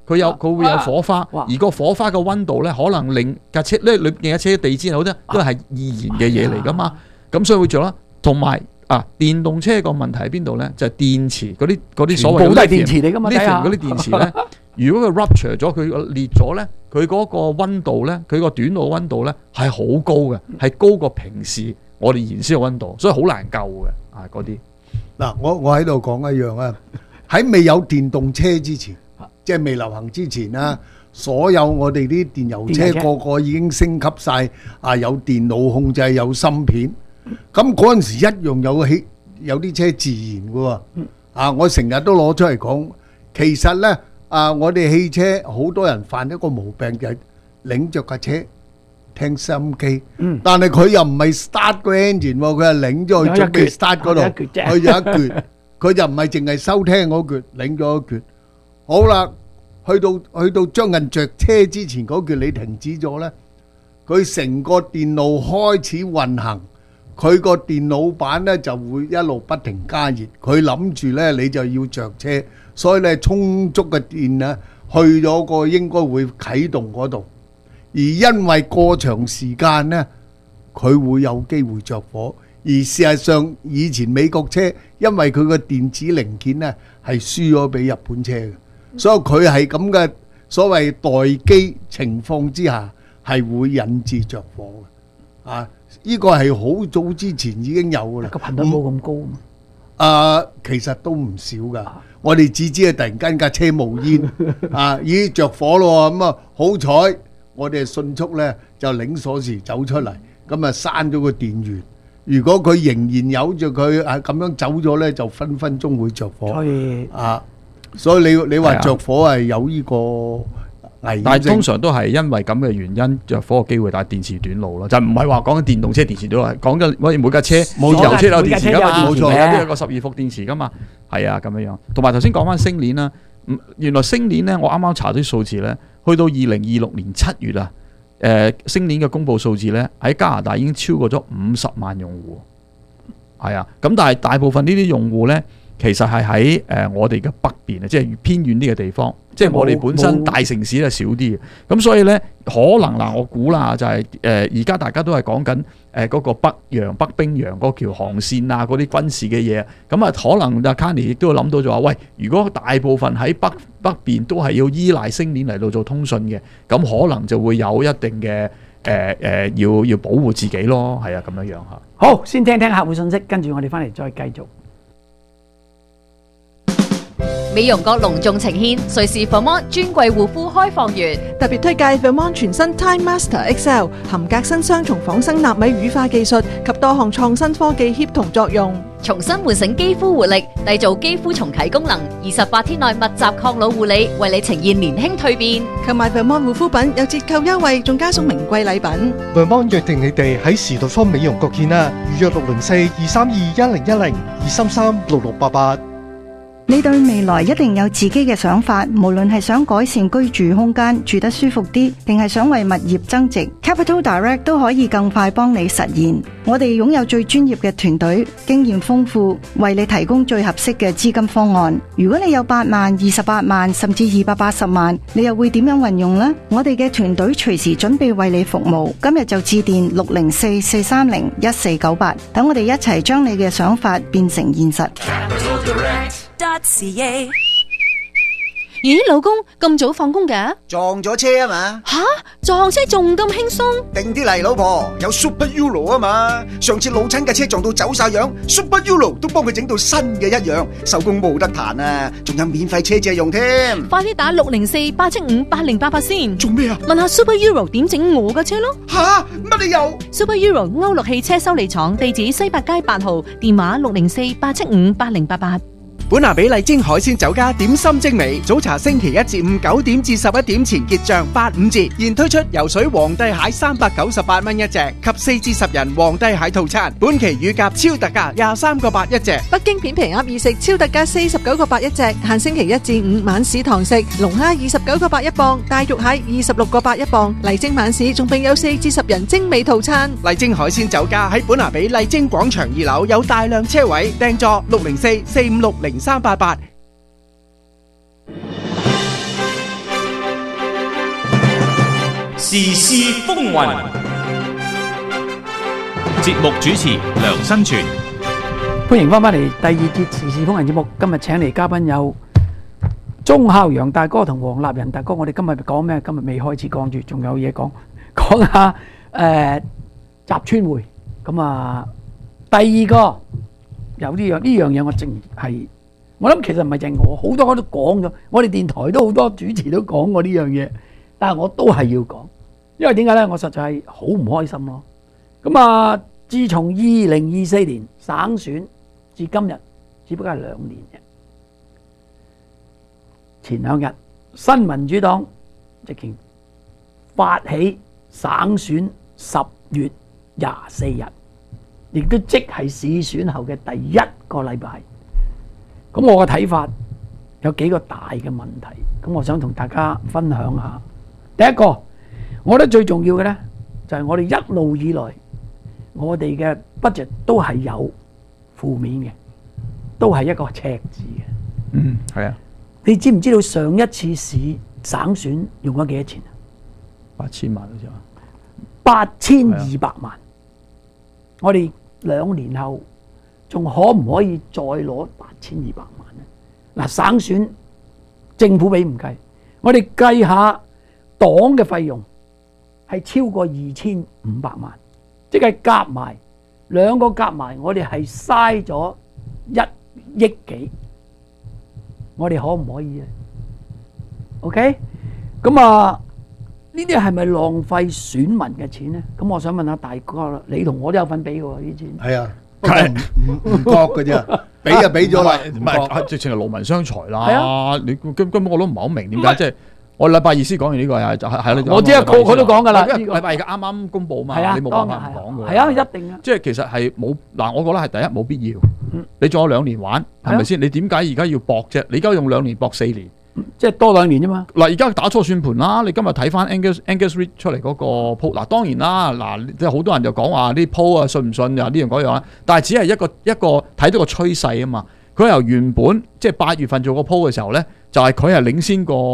佢會有火花，而個火花嘅溫度咧，可能令架車咧裏邊嘅車地氈好多都係易燃嘅嘢嚟噶嘛，咁所以會做啦。同埋電動車個問題喺邊度咧？就係電池嗰啲所謂全部都係電池嚟㗎嘛， 嗰啲電池咧，如果佢 rupture 咗，佢裂咗咧，佢嗰個溫度咧，佢個短路溫度咧係好高嘅，係高過平時我哋燃燒嘅溫度，所以好難救嘅嗰啲。 嗱，我喺度講一樣啊，喺未有電動車之前，即係未流行之前啦，所有我哋啲電油車個個已經升級晒，有電腦控制，有芯片。咁嗰陣時一樣有啲車自燃嘅喎。我成日都攞出嚟講，其實咧我哋汽車好多人犯一個毛病，就係擰着架車聽收音機，但係佢又唔係 start 個 engine 喎，佢係擰咗去準備 start 嗰度，佢有一橛，佢就唔係淨係收聽嗰橛，擰咗一橛。好啦，去到將近着車之前嗰橛你停止咗咧，佢成個電路開始運行。佢個電腦板咧就會一路不停加熱，佢諗住咧你就要着車，所以咧充足嘅電咧去咗個應該會啟動嗰度，而因為過長時間咧，佢會有機會着火。而事實上，以前美國車因為佢個電子零件咧係輸咗俾日本車嘅，所以佢係咁嘅所謂待機情況之下係會引致着火嘅。呢個係好早之前已經有噶啦， 個頻率冇咁高嘛。 其實都唔少噶。我哋只知係突然間架車冒煙，已經着火咯。咁好彩我哋迅速咧就擰鎖匙走出嚟，咁閂咗個電源。如果佢仍然有住佢咁樣走咗咧，就分分鐘會着火。所以你話着火係有呢個。但係通常都係因為咁嘅原因着火嘅機會，但係電池短路咯，就唔係話講緊電動車電池短路，講緊每架車油車有電池噶嘛，冇錯，有啲有個12伏電池噶嘛，係啊咁樣。同埋頭先講翻星鏈啦，原來星鏈咧，我啱啱查啲數字咧，去到2026年7月啊，星鏈嘅公佈數字咧喺加拿大已經超過咗50萬用戶，係啊，咁但係大部分呢啲用戶咧，其實係喺我哋嘅北邊啊，即係偏遠啲嘅地方。即係我哋本身大城市咧少啲嘅，咁所以咧可能我估啦就係而家大家都係講緊嗰個北冰洋嗰條航線啊，嗰啲軍事嘅嘢，咁可能阿 Carney 亦都會諗到就話，喂，如果大部分喺北邊都係要依賴星鏈嚟到做通訊嘅，咁可能就會有一定嘅要保護自己咯，係啊咁樣嚇。 好，先聽聽客戶信息，跟住我哋翻嚟再繼續。 美容閣隆重呈獻瑞士 Vermont 專櫃護膚開放月， 特別推介 Vermont 全新 Time Master XL 含革新雙重仿生納米乳化技術及多項創新科技協同作用， 重新喚醒肌膚活力，締造肌膚重啟功能。28天內密集抗老護理，為你呈現年輕蛻變。 購買 Vermont 護膚品有折扣優惠，仲加送名貴禮品。 Vermont 約定你哋喺時代坊美容閣見啦，預約604-232-1010-233-6688。 你對未來一定有自己嘅想法，無論係想改善居住空間，住得舒服啲，定係想為物業增值， Capital Direct 都可以更快幫你實現。我哋擁有最專業嘅團隊，經驗豐富，為你提供最合適嘅資金方案。如果你有8萬、28萬甚至280萬，你又會點樣運用呢？我哋嘅團隊隨時準備為你服務。今日就致電604-430-1498，等我哋一齊將你嘅想法變成現實。 咦，老公咁早放工㗎？ 撞咗車啊嘛！ 吓，撞車仲咁輕鬆？ 定啲嚟，老婆，有 Super Euro 啊嘛！上次老親嘅車撞到走晒樣 ，Super Euro 都幫佢整到新嘅一樣，收工冇得彈啊！仲有免費車借用添。 快啲打604-875-8088先。 做咩啊？ 問下 Super Euro 點整我嘅車咯。 吓，乜理由 ？Super Euro 歐陸汽車修理廠，地址西八街8號，電話604-875-8088。 本拿比麗晶海鮮酒家點心精美，早茶星期1至5 9點至11點前結賬85折，現推出游水皇帝蟹398蚊一隻及4至10人皇帝蟹套餐，本期乳鴿超特價23個8一隻， 北京片皮鴨意食超特價49個8一隻，限星期1至5晚市堂食，龍蝦29個8一磅，大肉蟹26個8一磅，麗晶晚市仲並有4至10人精美套餐。 麗晶海鮮酒家喺本拿比麗晶廣場2樓有大量車位，訂座604-456-0388。 時事風雲。節目主持梁新全。 歡迎翻返嚟第二節時事風雲節目。今日請嚟嘉賓有鐘孝陽大哥同黃立仁大哥。我哋今日講咩？今日未開始講住，仲有嘢講。講下集村會。咁啊，第二個有呢樣嘢，我淨係我諗其實唔係淨我，好多我都講咗。我哋電台都好多主持都講過呢樣嘢，但係我都係要講，因為點解咧？我實在係好唔開心咯。咁啊，自從2024年省選至今日，只不過係2年嘅。前2日，新民主黨直情發起省選10月24日，亦都即係市選後嘅第1個禮拜。咁我嘅睇法有幾個大嘅問題，咁我想同大家分享下。第一個，我覺得最重要嘅呢，就係我哋一路以來，我哋嘅 budget 都係有負面嘅，都係一個赤字嘅。 嗯，係啊。 你知唔知道上一次省選用咗幾多錢啊 ？8000萬好似話。 8200萬。我哋2年後仲可唔可以再攞8200萬呢？嗱，省選政府俾唔計，我哋計下黨嘅費用係超過2500萬，即係夾埋兩個夾埋，我哋係嘥咗1億幾。我哋可唔可以咧 ？OK， 咁啊，呢啲係咪浪費選民嘅錢咧？咁我想問下大哥啦，你同我都有份俾嘅喎呢錢。 係啊，唔覺嘅啫，俾就俾咗啦， 唔係直情係勞民傷財啦。 係啊， 你根本我都唔係好明點解，即係我禮拜二先講完呢個係我知啊，個個都講㗎啦。 禮拜二啱啱公佈嘛，你冇辦法唔講㗎。 係啊，一定啊。 即係其實係冇嗱，我覺得係第一冇必要。你仲有2年玩，係咪先？你點解而家要搏啫？你而家用2年搏4年， 即係多2年啫嘛。 嗱，而家打錯算盤啦！你今日睇翻 Angus Reid 出嚟嗰個 post，嗱當然啦，嗱即係好多人就講話啲 post 啊信唔信啊呢樣嗰樣啦，但係只係一個睇到個趨勢啊嘛。佢由原本即係8月份做個 post 嘅時候咧，就係佢係領先個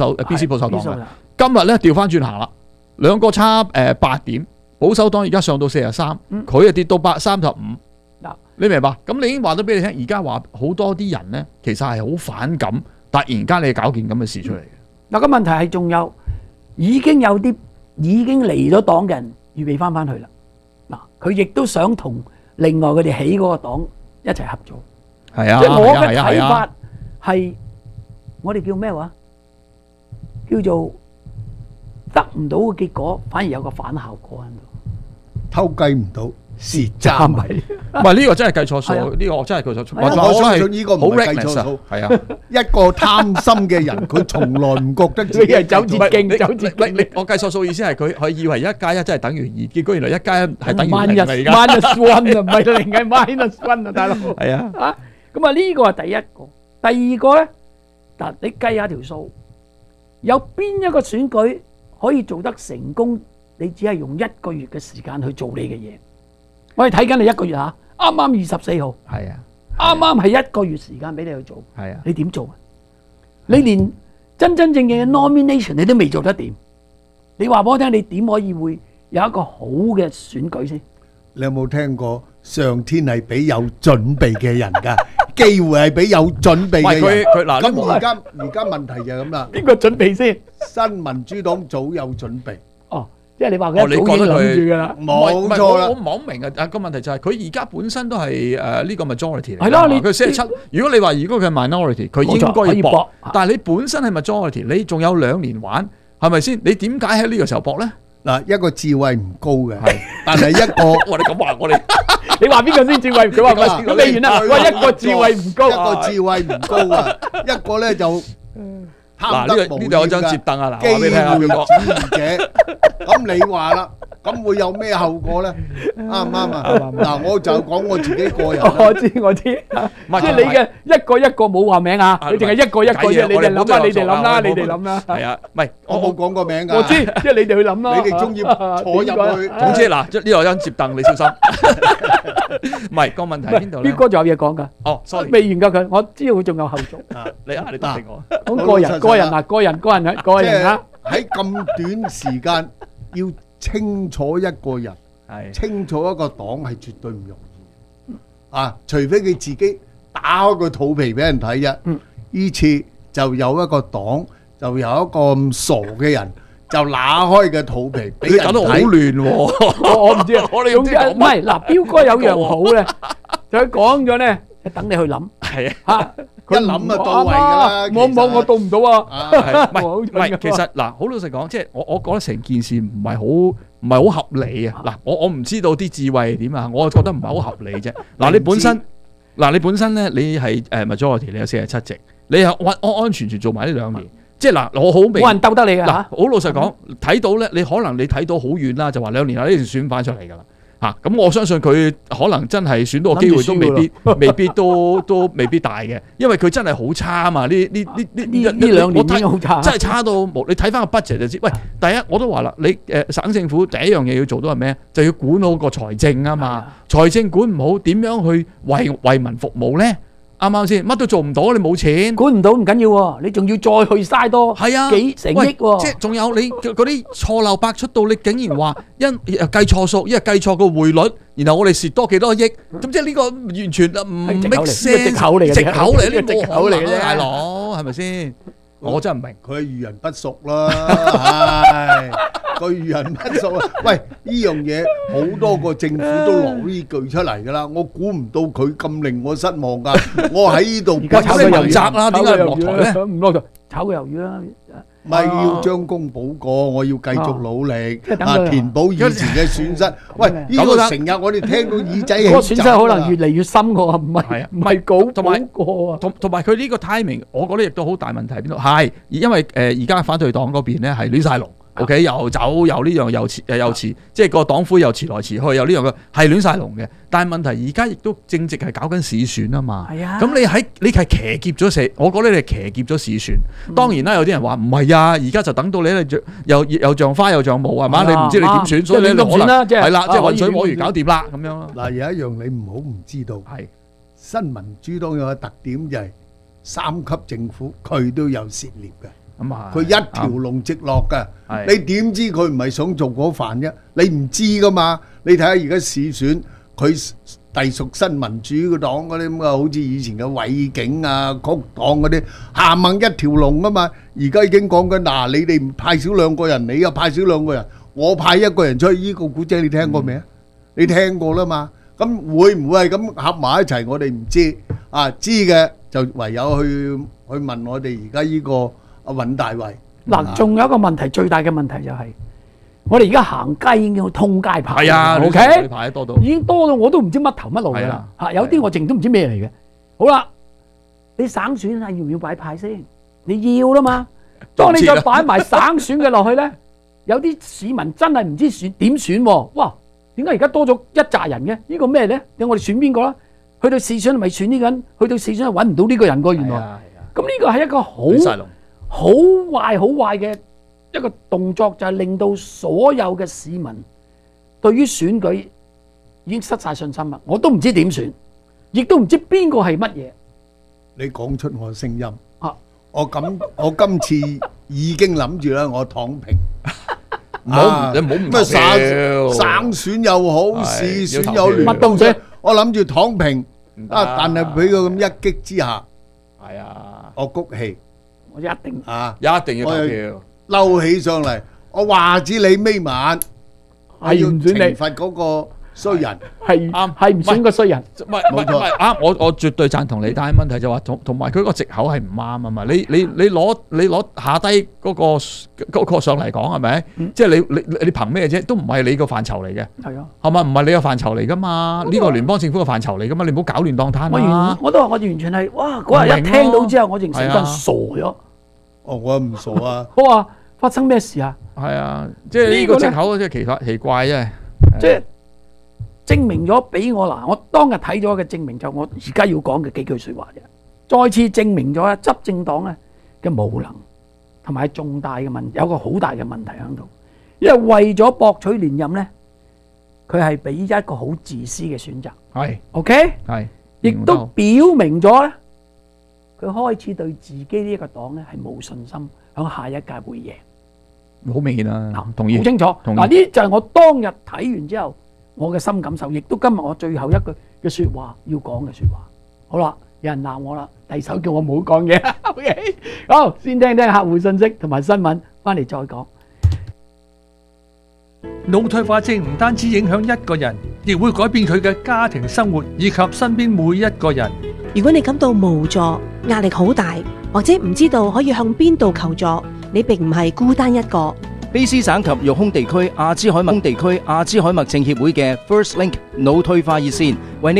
BC 保守黨嘅。今日咧調翻轉行啦，兩個差8點，保守黨而家上到43，佢就跌到35。你明白？咁你已經話咗俾你聽，而家話好多啲人咧，其實係好反感，突然間你搞件咁嘅事出嚟嘅。 嗱，個問題係仲有已經有啲已經離咗黨嘅人預備翻去啦。嗱，佢亦都想同另外佢哋起嗰個黨一齊合作。 係啊， 即係我嘅睇法係，我哋叫咩話？叫做得唔到嘅結果，反而有個反效果喺度。 偷雞唔到蝕渣米， 唔係呢個真係計錯數，呢個我真係計錯數。 我相信呢個唔係計錯數， 係啊， 一個貪心嘅人，佢從來唔覺得自己係走捷徑，走捷徑。 我計錯數意思係佢以為1+1真係等於2，結果原來1+1係等於0嚟㗎。 minus one 啊，唔係0係 minus one 啊，大佬。 係啊， 咁啊呢個係第一個，第二個咧，嗱你計下條數，有邊一個選舉可以做得成功？你只係用1個月嘅時間去做你嘅嘢。我哋睇緊你1個月嚇，啱啱24號， 係啊， 啱啱係1個月時間俾你去做， 係啊， 你點做啊？你連真正嘅 nomination 你都未做得掂，你話俾我聽，你點可以會有一個好嘅選舉先？ 你有冇聽過上天係俾有準備嘅人㗎？機會係俾有準備嘅人。 佢嗱， 咁而家問題就係咁啦。 邊個準備先？ 新民主黨早有準備。 哦。即係你話佢一早已經諗住㗎啦， 冇錯啦。 我唔係好明啊！個問題就係佢而家本身都係呢個 majority 嚟。 係咯， 佢47。如果你話如果佢係 minority，佢應該要搏。但係你本身係 majority，你仲有2年玩，係咪先？你點解喺呢個時候搏咧？ 嗱，一個智慧唔高嘅，但係一個我哋咁話我哋， 你話邊個先智慧？佢話唔係，咁你完啦。喂，一個智慧唔高， 一個智慧唔高啊，一個咧就。 嗱，呢度有張摺凳啊！嗱，話俾你聽啊， 機會主義者，咁你話啦，咁會有咩後果咧？啱唔啱啊？嗱，我就講我自己個人。 我知，即係你嘅一個冇話名啊，你淨係一個啫，你哋諗啦，你哋諗啦。 係啊，唔係我冇講過名㗎。 我知，即係你哋去諗啦。 你哋中意坐入去。 總之嗱，呢度有張摺凳，你小心。唔係個問題喺邊度咧？ 邊個仲有嘢講㗎？ 哦，sorry， 未完㗎佢，我知道佢仲有後續。 你答定我。 咁個人啊， 喺咁短時間要清楚一個人，清楚一個黨係絕對唔容易。除非佢自己打開個肚皮俾人睇啫。呢次就有一個黨，就有一個咁傻嘅人，就揦開嘅肚皮俾人睇。 你搞到好亂喎！ 我唔知啊，我哋唔知唔係嗱，彪哥有樣好咧，就佢講咗咧，等你去諗。 係啊， 一諗就到位㗎啦。 我到唔到啊？ 唔係，其實嗱，好老實講，即係我覺得成件事唔係好合理啊！嗱，我唔知道啲智慧係點啊，我覺得唔係好合理啫。嗱，你本身咧，你係majority，你有47席，你係安安全全做埋呢2年。即係嗱，我好明， 冇人鬥得你㗎嚇。 好老實講，睇到咧，你可能你睇到好遠啦，就話2年後呢條選翻出嚟㗎啦。咁我相信佢可能真係選到嘅機會都未必都未必大嘅，因為佢真係好差啊嘛！呢 2年已經好差， 真係差到冇。你睇翻個 budget 就知。喂，第一我都話啦，你省政府第一樣嘢要做到係咩？就要管好個財政啊嘛。財政管唔好，點樣去為民服務咧？啱唔啱先？乜都做唔到，你冇錢， 管唔到唔緊要喎，你仲要再去嘥多幾成億喎。 即係仲有你嗰啲錯漏百出到，你竟然話計錯數，因為計錯個匯率，然後我哋蝕多幾多億，咁即係呢個完全唔 make sense， 藉口嚟嘅， 藉口嚟，呢藉口嚟嘅啫， 大佬係咪先？我真係唔明， 佢係遇人不淑啦，唉，佢遇人不淑啊！喂，呢樣嘢好多個政府都落呢句出嚟㗎啦，我估唔到佢咁令我失望㗎。我喺呢度而家炒佢問責啦，點解唔落台咧？ 唔落台，炒佢魷魚啦。 唔係要將功補過，我要繼續努力填補以前嘅損失。喂，呢個成日我哋聽到耳仔起， 個損失可能越嚟越深喎，唔係補過啊。 同埋佢呢個 timing，我覺得亦都好大問題喺邊度？係因為而家反對黨嗰邊咧係亂晒龍。OK， 又走又呢樣又遲，即係個黨魁又遲來遲去，又呢樣嘅係亂晒龍嘅。但係問題而家亦都正值係搞緊市選啊嘛。係啊。咁你係騎劫咗我覺得你係騎劫咗市選。當然啦，有啲人話唔係啊，而家就等到你又像花又像霧係嘛？你唔知你點選，所以你可能係啦，即係混水摸魚搞掂啦咁樣。 嗱，有一樣你唔好唔知道，係新民主黨有個特點就係3級政府佢都有涉獵嘅。佢一條龍直落㗎，你點知佢唔係想做嗰飯啫？你唔知㗎嘛？你睇下而家市選，佢隸屬新民主嘅黨嗰啲咁啊，好似以前嘅偉景啊、曲黨嗰啲，冚唪一條龍啊嘛。而家已經講緊嗱，你哋派少2個人，你又派少2個人，我派1個人出去。呢個古仔你聽過未啊？你聽過啦嘛？咁會唔會係咁合埋一齊？我哋唔知啊，知嘅就唯有去問我哋而家呢個。尹大衛嗱，仲有一個問題，最大嘅問題就係我哋而家行街已經要通街牌， 係啊 ，OK， 牌多到已經多到我都唔知乜頭乜路㗎啦嚇，有啲我淨都唔知咩嚟嘅。好啦，你省選係要唔要擺牌先？你要啦嘛。當你再擺埋省選嘅落去咧，有啲市民真係唔知點選喎。哇！點解而家多咗一紮人嘅？呢個咩咧？你我哋選邊個啦？去到市選係咪選呢個人？去到市選係揾唔到呢個人㗎原來。咁呢個係一個好壞嘅一個動作，就係令到所有嘅市民對於選舉已經失晒信心啦。我都唔知點選，亦都唔知邊個係乜嘢。 你講出我聲音啊！我今次已經諗住啦，我躺平。 你唔好咩省選又好，市選又亂， 乜都唔選。 我諗住躺平啊！但係俾佢咁一擊之下， 係啊， 我谷氣。 我一定一定要投票， 嬲起上嚟，我話知你尾晚係唔選你， 懲罰嗰個衰人， 係啱，係唔選個衰人， 唔係啱，我絕對贊同你，但係問題就話同埋佢個藉口係唔啱啊嘛，你攞下低嗰個上嚟講係咪？即係你憑咩啫？都唔係你個範疇嚟嘅， 係啊， 係嘛？唔係你個範疇嚟噶嘛？呢個聯邦政府嘅範疇嚟噶嘛？你唔好搞亂當攤啊！ 我都話我完全係哇！嗰日一聽到之後，我淨成個人傻咗。 哦，我唔傻啊！ 我話發生咩事啊？ 係啊，即係呢個藉口真係奇怪啫。 即係證明咗俾我嗱，我當日睇咗嘅證明就我而家要講嘅幾句説話啫。再次證明咗執政黨咧嘅無能，同埋重大嘅問題，有個好大嘅問題喺度。因為為咗博取連任咧，佢係俾一個好自私嘅選擇。 係 ，OK， 係， 亦都表明咗咧。佢開始對自己呢一個黨咧係冇信心，響下一屆會贏。 好明顯啦，同意， 好清楚。 同意嗱，呢就係我當日睇完之後我嘅深感受，亦都今日我最後一句嘅説話要講嘅説話。好啦，有人鬧我啦，第手叫我唔好講嘢。OK， 好，先聽聽客戶信息同埋新聞，翻嚟再講。 腦退化症唔單止影響一個人，亦會改變佢嘅家庭生活以及身邊每一個人。 如果你感到無助、壓力好大，或者唔知道可以向邊度求助，你並唔係孤單一個。 卑詩省及育空地區阿茲海默症協會嘅 First Link 腦退化熱線為你